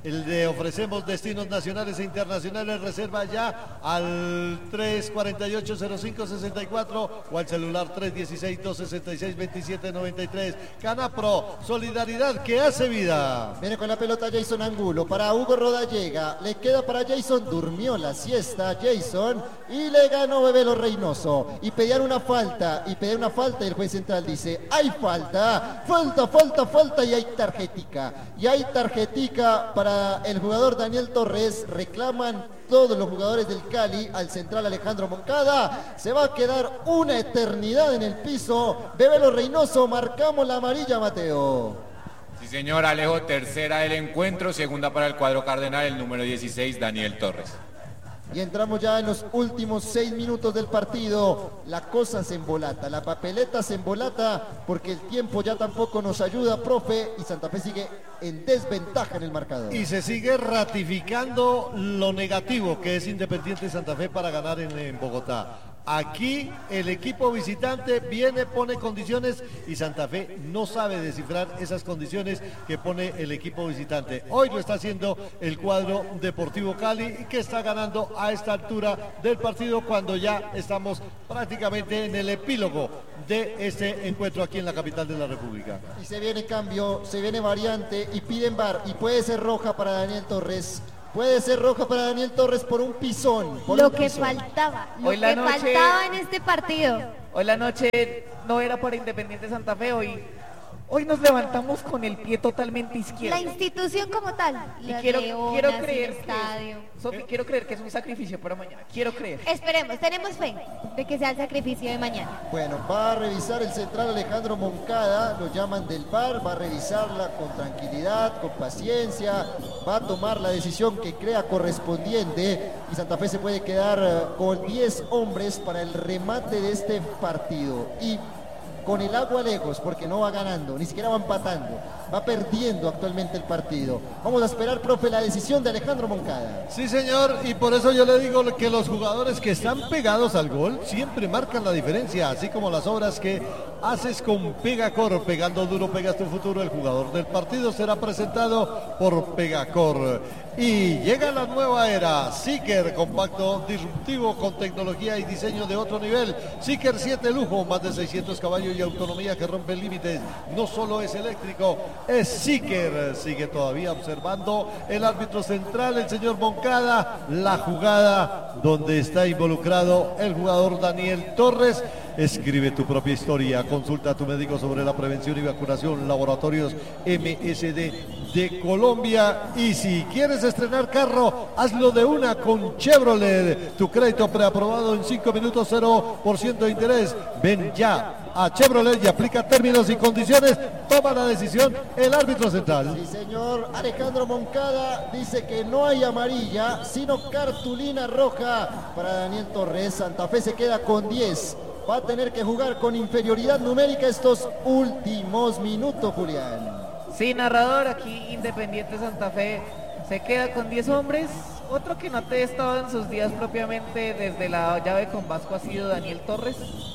Le ofrecemos destinos nacionales e internacionales. Reserva ya al tres cuatro ocho, cero cinco seis cuatro o al celular tres uno seis, dos seis seis, dos siete nueve tres. Canapro, solidaridad que hace vida. Viene con la pelota Jason Angulo para Hugo Rodallega. Le queda para Jason, durmió la siesta Jason y le ganó Bebelo Reynoso. Y pedían una falta, y pedían una falta y el juez central dice, hay falta, falta, falta, falta y hay tarjetica. Y hay tarjetica para el jugador Daniel Torres. Reclaman todos los jugadores del Cali al central Alejandro Moncada. Se va a quedar una eternidad en el piso. Bebelo Reynoso, marcamos la amarilla, Mateo. Sí, señor Alejo, tercera del encuentro, segunda para el cuadro cardenal, el número dieciséis, Daniel Torres. Y entramos ya en los últimos seis minutos del partido. La cosa se embolata, la papeleta se embolata porque el tiempo ya tampoco nos ayuda, profe, y Santa Fe sigue en desventaja en el marcador. Y se sigue ratificando lo negativo que es Independiente Santa Fe para ganar en, en Bogotá. Aquí el equipo visitante viene, pone condiciones y Santa Fe no sabe descifrar esas condiciones que pone el equipo visitante. Hoy lo está haciendo el cuadro Deportivo Cali, que está ganando a esta altura del partido cuando ya estamos prácticamente en el epílogo de este encuentro aquí en la capital de la República. Y se viene cambio, se viene variante y piden V A R y puede ser roja para Daniel Torres. Puede ser roja para Daniel Torres por un pisón. Por lo un que pisón. faltaba, lo Hoy que la noche- faltaba en este partido. Hoy la noche no era para Independiente Santa Fe, hoy, hoy nos levantamos con el pie totalmente izquierdo. La institución como tal. Y Las quiero, leonas, quiero el creer estadio. que, Sofi, quiero creer que es un sacrificio para mañana. Quiero creer. Esperemos, tenemos fe de que sea el sacrificio de mañana. Bueno, va a revisar el central Alejandro Moncada, lo llaman del V A R, va a revisarla con tranquilidad, con paciencia, va a tomar la decisión que crea correspondiente y Santa Fe se puede quedar eh, con diez hombres para el remate de este partido. Y con el agua lejos, porque no va ganando, ni siquiera va empatando, va perdiendo actualmente el partido. Vamos a esperar, profe, la decisión de Alejandro Moncada. Sí, señor, y por eso yo le digo que los jugadores que están pegados al gol siempre marcan la diferencia, así como las obras que haces con Pegacor. Pegando duro, pegas tu futuro. El jugador del partido será presentado por Pegacor. Y llega la nueva era, Seeker, compacto, disruptivo, con tecnología y diseño de otro nivel. Seeker siete Lujo, más de seiscientos caballos y autonomía que rompe límites. No solo es eléctrico, es Seeker. Sigue todavía observando el árbitro central, el señor Moncada, la jugada donde está involucrado el jugador Daniel Torres. Escribe tu propia historia, consulta a tu médico sobre la prevención y vacunación. Laboratorios M S D de Colombia. Y si quieres estrenar carro, hazlo de una con Chevrolet. Tu crédito preaprobado en cinco minutos, cero por ciento de interés. Ven ya a Chevrolet y aplica términos y condiciones. Toma la decisión el árbitro central. Sí, señor. Alejandro Moncada dice que no hay amarilla, sino cartulina roja para Daniel Torres. Santa Fe se queda con diez. Va a tener que jugar con inferioridad numérica estos últimos minutos, Julián. Sí, narrador, aquí Independiente Santa Fe se queda con diez hombres. Otro que no ha estado en sus días propiamente desde la llave con Vasco ha sido Daniel Torres.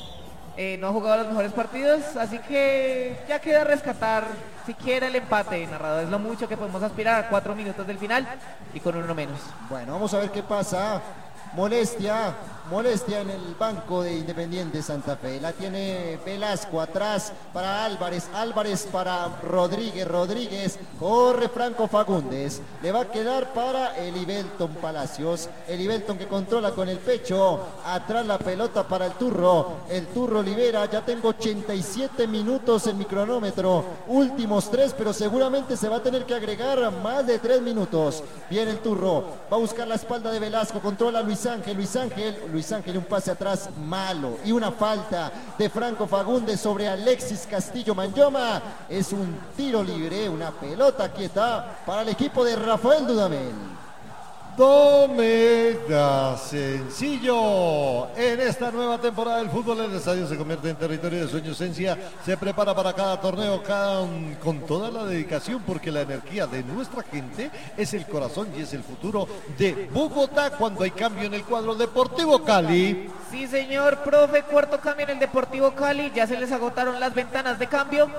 Eh, no ha jugado los mejores partidos, así que ya queda rescatar siquiera el empate, narrador. Es lo mucho que podemos aspirar a cuatro minutos del final y con uno menos. Bueno, vamos a ver qué pasa. Molestia, molestia en el banco de Independiente Santa Fe. La tiene Velasco atrás para Álvarez, Álvarez para Rodríguez, Rodríguez, corre Franco Fagundes. Le va a quedar para Elivelton Palacios, Elivelton que controla con el pecho. Atrás la pelota para el Turro, el Turro libera. Ya tengo ochenta y siete minutos en mi cronómetro, últimos tres, pero seguramente se va a tener que agregar más de tres minutos. Viene el Turro, va a buscar la espalda de Velasco, controla Luis Ángel, Luis Ángel, Luis Ángel un pase atrás malo y una falta de Franco Fagundes sobre Alexis Castillo Manyoma. Es un tiro libre, una pelota quieta para el equipo de Rafael Dudamel. Domega sencillo. En esta nueva temporada del fútbol, el estadio se convierte en territorio de sueño esencia. Se prepara para cada torneo cada, con toda la dedicación, porque la energía de nuestra gente es el corazón y es el futuro de Bogotá cuando hay cambio en el cuadro Deportivo Cali. Sí, señor, profe, cuarto cambio en el Deportivo Cali. Ya se les agotaron las ventanas de cambio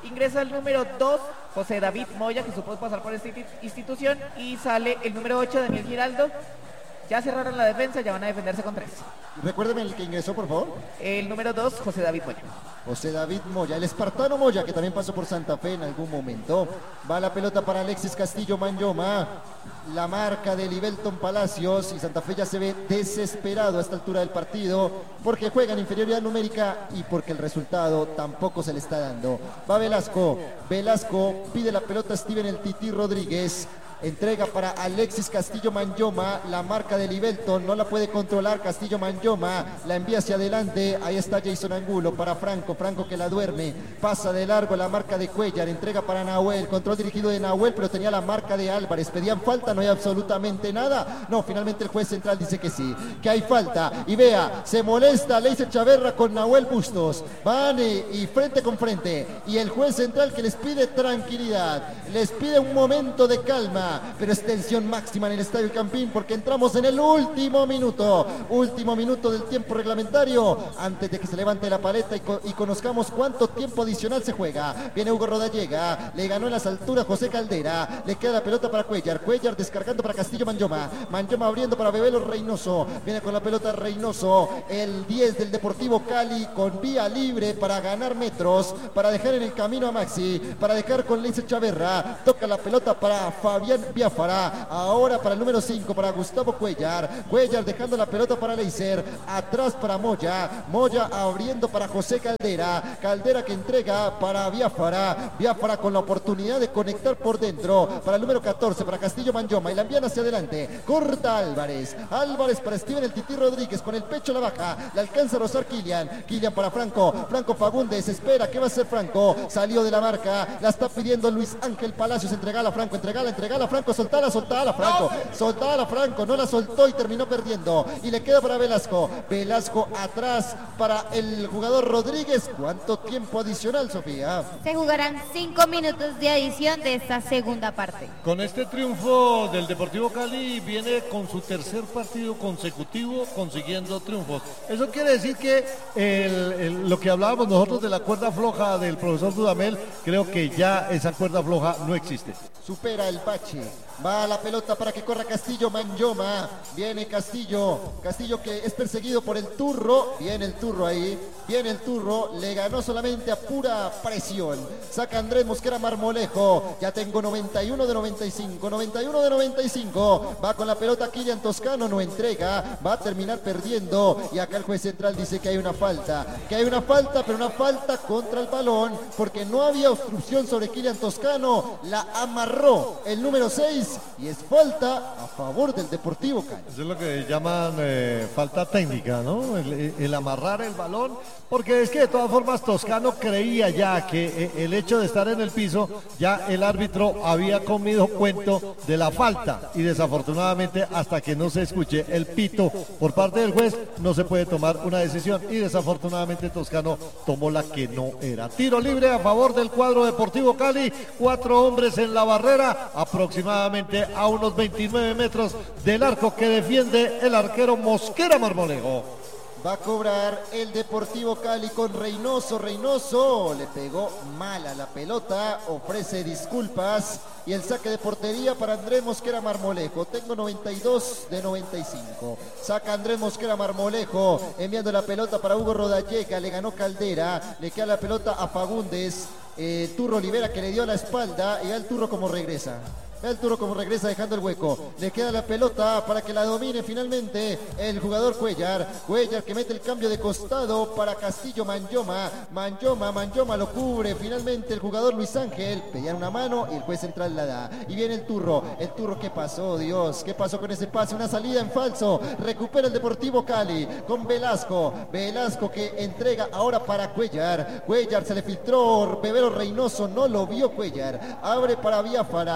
Ingresa el número dos, José David Moya, que supo pasar por esta institución, y sale el número ocho, Daniel Giraldo. Ya cerraron la defensa, ya van a defenderse con tres. Recuérdeme el que ingresó, por favor. El número dos, José David Moya. José David Moya, el espartano Moya, que también pasó por Santa Fe en algún momento. Va la pelota para Alexis Castillo Manyoma. La marca de Libelton Palacios, y Santa Fe ya se ve desesperado a esta altura del partido porque juega en inferioridad numérica y porque el resultado tampoco se le está dando. Va Velasco, Velasco pide la pelota a Steven el Tití Rodríguez. Entrega para Alexis Castillo Manyoma, la marca de Libelton, no la puede controlar Castillo Manyoma, la envía hacia adelante, ahí está Jason Angulo para Franco, Franco que la duerme, pasa de largo la marca de Cuellar, entrega para Nahuel, control dirigido de Nahuel, pero tenía la marca de Álvarez, pedían falta, no hay absolutamente nada, no, finalmente el juez central dice que sí, que hay falta, y vea, se molesta Leiser Chaverra con Nahuel Bustos, van y frente con frente, y el juez central que les pide tranquilidad, les pide un momento de calma, pero es tensión máxima en el Estadio Campín porque entramos en el último minuto, último minuto del tiempo reglamentario, antes de que se levante la paleta y, co y conozcamos cuánto tiempo adicional se juega. Viene Hugo Rodallega, le ganó en las alturas José Caldera, le queda la pelota para Cuellar, Cuellar descargando para Castillo Manyoma, Manyoma abriendo para Bebelo Reynoso, viene con la pelota Reynoso, el diez del Deportivo Cali con vía libre para ganar metros, para dejar en el camino a Maxi, para dejar con Leiser Chaverra, toca la pelota para Fabián Biafara, ahora para el número cinco, para Gustavo Cuellar, Cuellar dejando la pelota para Leiser, atrás para Moya, Moya abriendo para José Caldera, Caldera que entrega para Biafara, Biafara con la oportunidad de conectar por dentro, para el número catorce, para Castillo Manyoma, y la envían hacia adelante, corta Álvarez, Álvarez para Steven el Tití Rodríguez, con el pecho la baja, la alcanza a rozar Kilian, Kilian para Franco, Franco Fagundes, espera, ¿qué va a hacer Franco? Salió de la marca, la está pidiendo Luis Ángel Palacios, entregala Franco, entregala, entregala Franco, soltala, soltala Franco, soltala Franco, no la soltó y terminó perdiendo, y le queda para Velasco, Velasco atrás para el jugador Rodríguez. ¿Cuánto tiempo adicional, Sofía? Se jugarán cinco minutos de adición de esta segunda parte. Con este triunfo del Deportivo Cali viene con su tercer partido consecutivo consiguiendo triunfos. Eso quiere decir que el, el, lo que hablábamos nosotros de la cuerda floja del profesor Dudamel, creo que ya esa cuerda floja no existe. Supera el bache. Va la pelota para que corra Castillo Manyoma. Viene Castillo. Castillo que es perseguido por el Turro. Viene el Turro ahí. Viene el Turro. Le ganó solamente a pura presión. Saca Andrés Mosquera Marmolejo. Ya tengo noventa y uno de noventa y cinco. noventa y uno de noventa y cinco. Va con la pelota Kilian Toscano. No entrega. Va a terminar perdiendo. Y acá el juez central dice que hay una falta. Que hay una falta, pero una falta contra el balón. Porque no había obstrucción sobre Kilian Toscano. La amarró el número seis. Y es falta a favor del Deportivo Cali. Eso es lo que llaman eh, falta técnica, ¿no? El, el amarrar el balón, porque es que de todas formas Toscano creía ya que eh, el hecho de estar en el piso, ya el árbitro había comido cuento de la falta, y desafortunadamente hasta que no se escuche el pito por parte del juez no se puede tomar una decisión, y desafortunadamente Toscano tomó la que no era. Tiro libre a favor del cuadro Deportivo Cali, cuatro hombres en la barrera, aproximadamente a unos veintinueve metros del arco que defiende el arquero Mosquera Marmolejo. Va a cobrar el Deportivo Cali con Reynoso. Reynoso le pegó mal a la pelota, ofrece disculpas, y el saque de portería para Andrés Mosquera Marmolejo. Tengo noventa y dos de noventa y cinco. Saca Andrés Mosquera Marmolejo, enviando la pelota para Hugo Rodallega. Le ganó Caldera, le queda la pelota a Fagundes. Eh, Turro Olivera que le dio la espalda, y al Turro como regresa. Ve el Turro como regresa dejando el hueco. Le queda la pelota para que la domine finalmente el jugador Cuellar. Cuellar que mete el cambio de costado para Castillo Manyoma. Manyoma, Manyoma lo cubre finalmente el jugador Luis Ángel. Pedían una mano y el juez central la da. Y viene el Turro. El Turro, ¿qué pasó? Dios, ¿qué pasó con ese pase? Una salida en falso. Recupera el Deportivo Cali con Velasco. Velasco que entrega ahora para Cuellar. Cuellar se le filtró. Bebelo Reynoso no lo vio Cuellar. Abre para Biafara. Biafara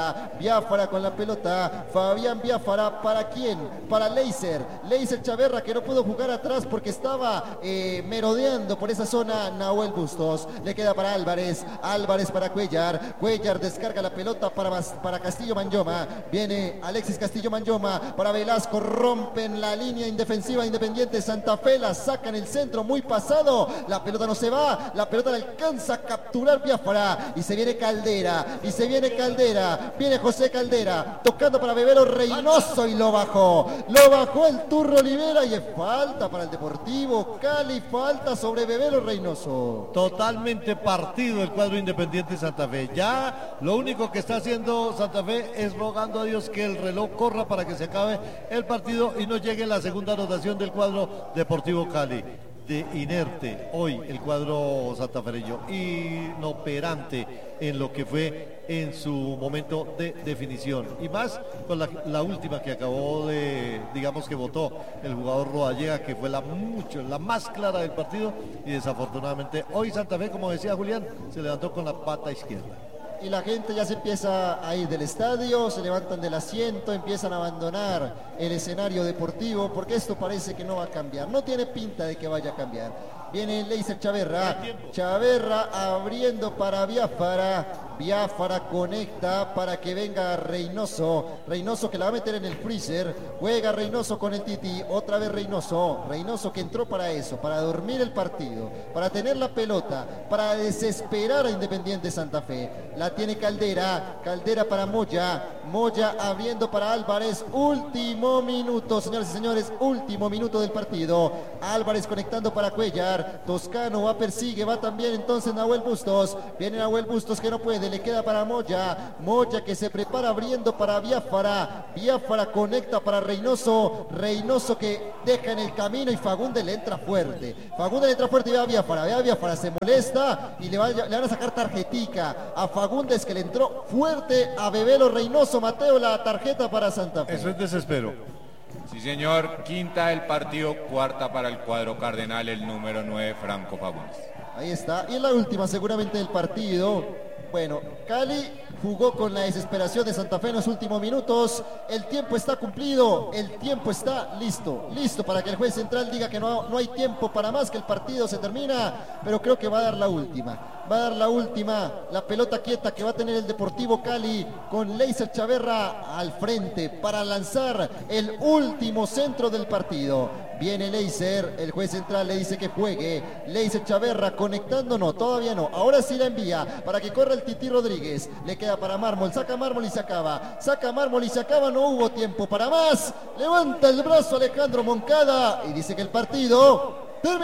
Biafara con la pelota. Fabián Biafara, ¿para quién? Para Leiser. Leiser Chaverra, que no pudo jugar atrás porque estaba eh, merodeando por esa zona. Nahuel Bustos. Le queda para Álvarez. Álvarez para Cuellar. Cuellar descarga la pelota para, para Castillo Manyoma. Viene Alexis Castillo Manyoma para Velasco. Rompen la línea indefensiva Independiente Santa Fe. La sacan el centro muy pasado. La pelota no se va. La pelota la alcanza a capturar Biafara. Y se viene Caldera. Y se viene Caldera. Viene José Caldera. Tocando para Bebelo Reynoso y lo bajó. Lo bajó el Turro Olivera y es falta para el Deportivo Cali. Falta sobre Bebelo Reynoso. Totalmente partido el cuadro Independiente Santa Fe. Ya lo único que está haciendo Santa Fe es rogando a Dios que el reloj corra para que se acabe el partido y no llegue la segunda anotación del cuadro Deportivo Cali. De inerte hoy el cuadro santafereño, inoperante en lo que fue en su momento de definición, y más con la, la última que acabó de, digamos que votó el jugador Rodallega, que fue la mucho, la más clara del partido, y desafortunadamente hoy Santa Fe, como decía Julián, se levantó con la pata izquierda. Y la gente ya se empieza a ir del estadio, se levantan del asiento, empiezan a abandonar el escenario deportivo, porque esto parece que no va a cambiar, no tiene pinta de que vaya a cambiar. Viene Leiser Chaverra, Chaverra abriendo para Biafara, Biafara conecta para que venga Reynoso, Reynoso que la va a meter en el freezer, juega Reynoso con el Titi, otra vez Reynoso, Reynoso que entró para eso, para dormir el partido, para tener la pelota, para desesperar a Independiente Santa Fe. La tiene Caldera, Caldera para Moya, Moya abriendo para Álvarez, último minuto, señores y señores, último minuto del partido. Álvarez conectando para Cuellar, Toscano va, persigue, va también entonces Nahuel Bustos, viene Nahuel Bustos que no puede, le queda para Moya, Moya que se prepara abriendo para Biafara, Biafara conecta para Reynoso, Reynoso que deja en el camino y Fagundes le entra fuerte, Fagundes le entra fuerte y ve a Biafara, ve a Biafara, se molesta y le, va, le van a sacar tarjetica a Fagundes que le entró fuerte a Bebelo Reynoso. Mateo, la tarjeta para Santa Fe. Eso es desespero. Sí, señor, quinta del partido, cuarta para el cuadro cardenal, el número nueve, Franco Fagundes. Ahí está, y en la última seguramente del partido. Bueno, Cali jugó con la desesperación de Santa Fe en los últimos minutos. El tiempo está cumplido, el tiempo está listo, listo para que el juez central diga que no, no hay tiempo para más, que el partido se termina, pero creo que va a dar la última. Va a dar la última, la pelota quieta que va a tener el Deportivo Cali con Leiser Chaverra al frente para lanzar el último centro del partido. Viene Leiser, el juez central le dice que juegue. Leiser Chaverra conectando, no, todavía no. Ahora sí la envía para que corra el Titi Rodríguez. Le queda para Mármol, saca Mármol y se acaba. Saca Mármol y se acaba, no hubo tiempo para más. Levanta el brazo Alejandro Moncada y dice que el partido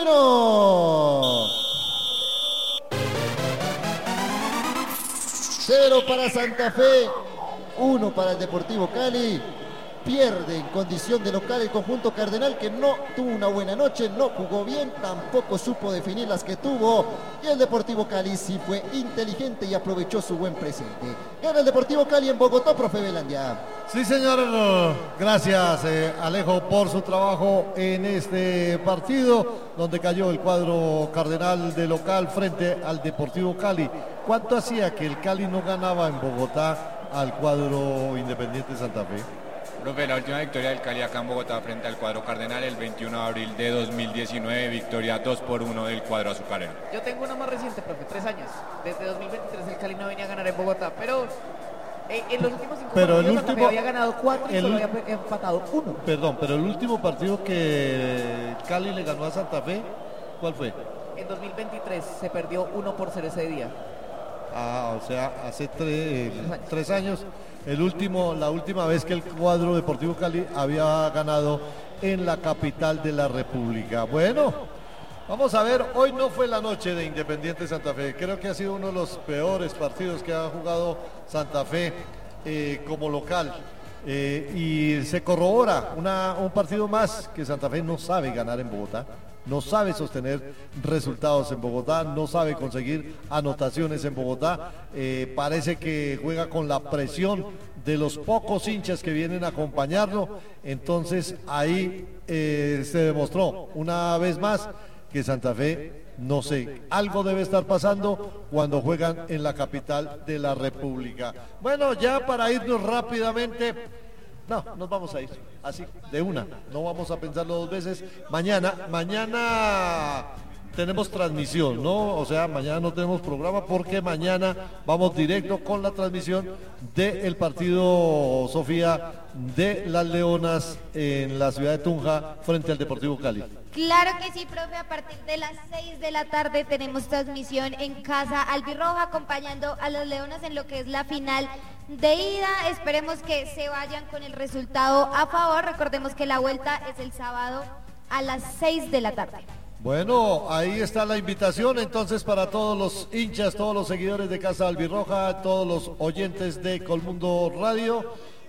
terminó. Cero para Santa Fe, uno para el Deportivo Cali. Pierde en condición de local el conjunto cardenal, que no tuvo una buena noche, no jugó bien, tampoco supo definir las que tuvo, y el Deportivo Cali sí fue inteligente y aprovechó su buen presente. Gana el Deportivo Cali en Bogotá, profe Belandia. Sí, señor, gracias eh, Alejo por su trabajo en este partido, donde cayó el cuadro cardenal de local frente al Deportivo Cali. ¿Cuánto hacía que el Cali no ganaba en Bogotá al cuadro Independiente Santa Fe? Profe, la última victoria del Cali acá en Bogotá frente al cuadro cardenal el veintiuno de abril de dos mil diecinueve, victoria dos por uno del cuadro azucarero. Yo tengo una más reciente, profe, tres años. Desde dos mil veintitrés el Cali no venía a ganar en Bogotá, pero eh, en los últimos cinco pero partidos el Santa Fe último, había ganado cuatro y el, solo había empatado uno. Perdón, pero el último partido que Cali le ganó a Santa Fe, ¿cuál fue? En dos mil veintitrés se perdió uno por cero ese día. Ah, o sea, hace tres, tres años. El último, la última vez que el cuadro Deportivo Cali había ganado en la capital de la República. Bueno, vamos a ver, hoy no fue la noche de Independiente Santa Fe. Creo que ha sido uno de los peores partidos que ha jugado Santa Fe eh, como local. Eh, y se corrobora una, un partido más que Santa Fe no sabe ganar en Bogotá. No sabe sostener resultados en Bogotá, no sabe conseguir anotaciones en Bogotá. Eh, parece que juega con la presión de los pocos hinchas que vienen a acompañarlo. Entonces ahí eh, se demostró una vez más que Santa Fe no sé, algo debe estar pasando cuando juegan en la capital de la República. Bueno, ya para irnos rápidamente, no, nos vamos a ir, así, de una, no vamos a pensarlo dos veces. Mañana, mañana tenemos transmisión, ¿no? O sea, mañana no tenemos programa porque mañana vamos directo con la transmisión del partido, Sofía, de las Leonas en la ciudad de Tunja frente al Deportivo Cali. Claro que sí, profe, a partir de las seis de la tarde tenemos transmisión en Casa Albirroja acompañando a las Leonas en lo que es la final de ida. Esperemos que se vayan con el resultado a favor. Recordemos que la vuelta es el sábado a las seis de la tarde. Bueno, ahí está la invitación entonces para todos los hinchas, todos los seguidores de Casa Albirroja, todos los oyentes de Colmundo Radio,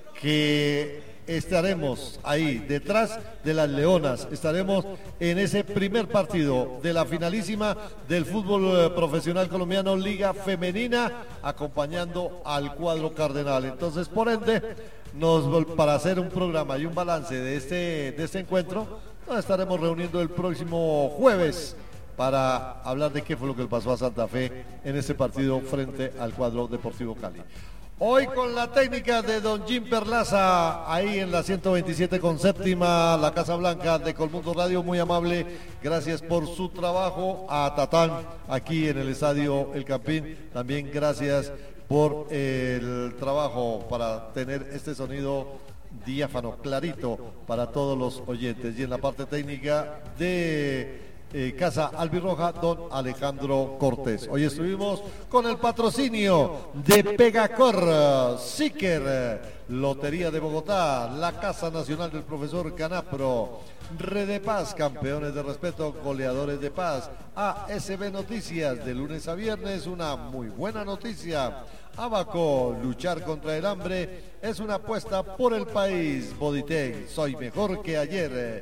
que estaremos ahí detrás de las Leonas, estaremos en ese primer partido de la finalísima del fútbol profesional colombiano Liga Femenina, acompañando al cuadro cardenal. Entonces, por ende, nos, para hacer un programa y un balance de este, de este encuentro, nos estaremos reuniendo el próximo jueves para hablar de qué fue lo que le pasó a Santa Fe en este partido frente al cuadro Deportivo Cali. Hoy con la técnica de don Jim Perlaza, ahí en la ciento veintisiete con séptima, la Casa Blanca de Colmundo Radio, muy amable, gracias por su trabajo. A Tatán, aquí en el Estadio El Campín, también gracias por el trabajo para tener este sonido diáfano, clarito para todos los oyentes. Y en la parte técnica de eh, Casa Albirroja, don Alejandro Cortés. Hoy estuvimos con el patrocinio de Pegacor, Siker, Lotería de Bogotá, la Casa Nacional del Profesor Canapro, Red Paz, campeones de respeto, goleadores de paz, A S B Noticias, de lunes a viernes, una muy buena noticia. Abaco, luchar contra el hambre es una apuesta por el país. Boditec, soy mejor que ayer.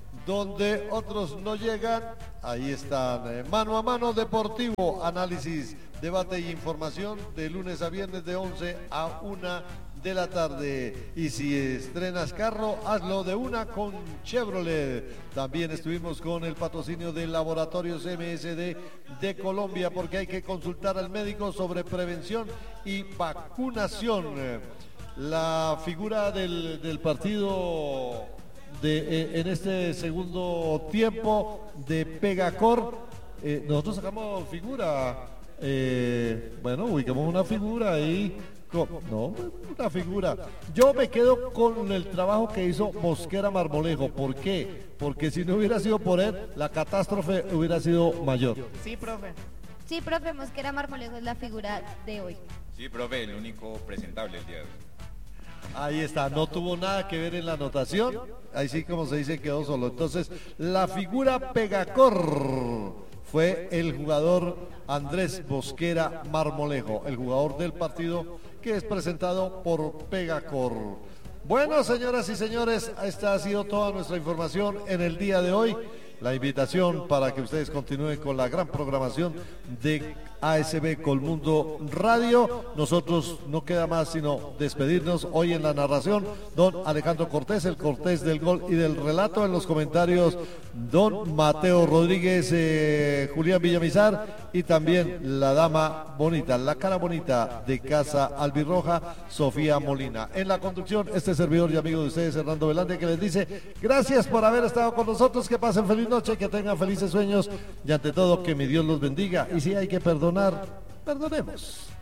Donde otros no llegan, ahí están. Mano a mano deportivo, análisis, debate y información de lunes a viernes de once a una de la tarde. Y si estrenas carro, hazlo de una con Chevrolet. También estuvimos con el patrocinio de Laboratorios M S D de Colombia, porque hay que consultar al médico sobre prevención y vacunación. La figura del, del partido de, eh, en este segundo tiempo de Pegacor, eh, nosotros sacamos figura, eh, bueno, ubicamos una figura ahí. No, una figura. Yo me quedo con el trabajo que hizo Mosquera Marmolejo. ¿Por qué? Porque si no hubiera sido por él, la catástrofe hubiera sido mayor. Sí, profe. Sí, profe, Mosquera Marmolejo es la figura de hoy. Sí, profe, el único presentable el día de hoy. Ahí está, no tuvo nada que ver en la anotación. Ahí sí, como se dice, quedó solo. Entonces, la figura Pegacor fue el jugador Andrés Mosquera Marmolejo, el jugador del partido que es presentado por Pegacor. Bueno, señoras y señores, esta ha sido toda nuestra información en el día de hoy. La invitación para que ustedes continúen con la gran programación de A S B Colmundo Radio. Nosotros no queda más sino despedirnos. Hoy en la narración, don Alejandro Cortés, el Cortés del gol y del relato. En los comentarios, don Mateo Rodríguez, eh, Julián Villamizar, y también la dama bonita, la cara bonita de Casa Albirroja, Sofía Molina. En la conducción, este servidor y amigo de ustedes, Hernando Velande, que les dice gracias por haber estado con nosotros, que pasen feliz noche, que tengan felices sueños y ante todo que mi Dios los bendiga. Y si hay que perdonar, perdonemos.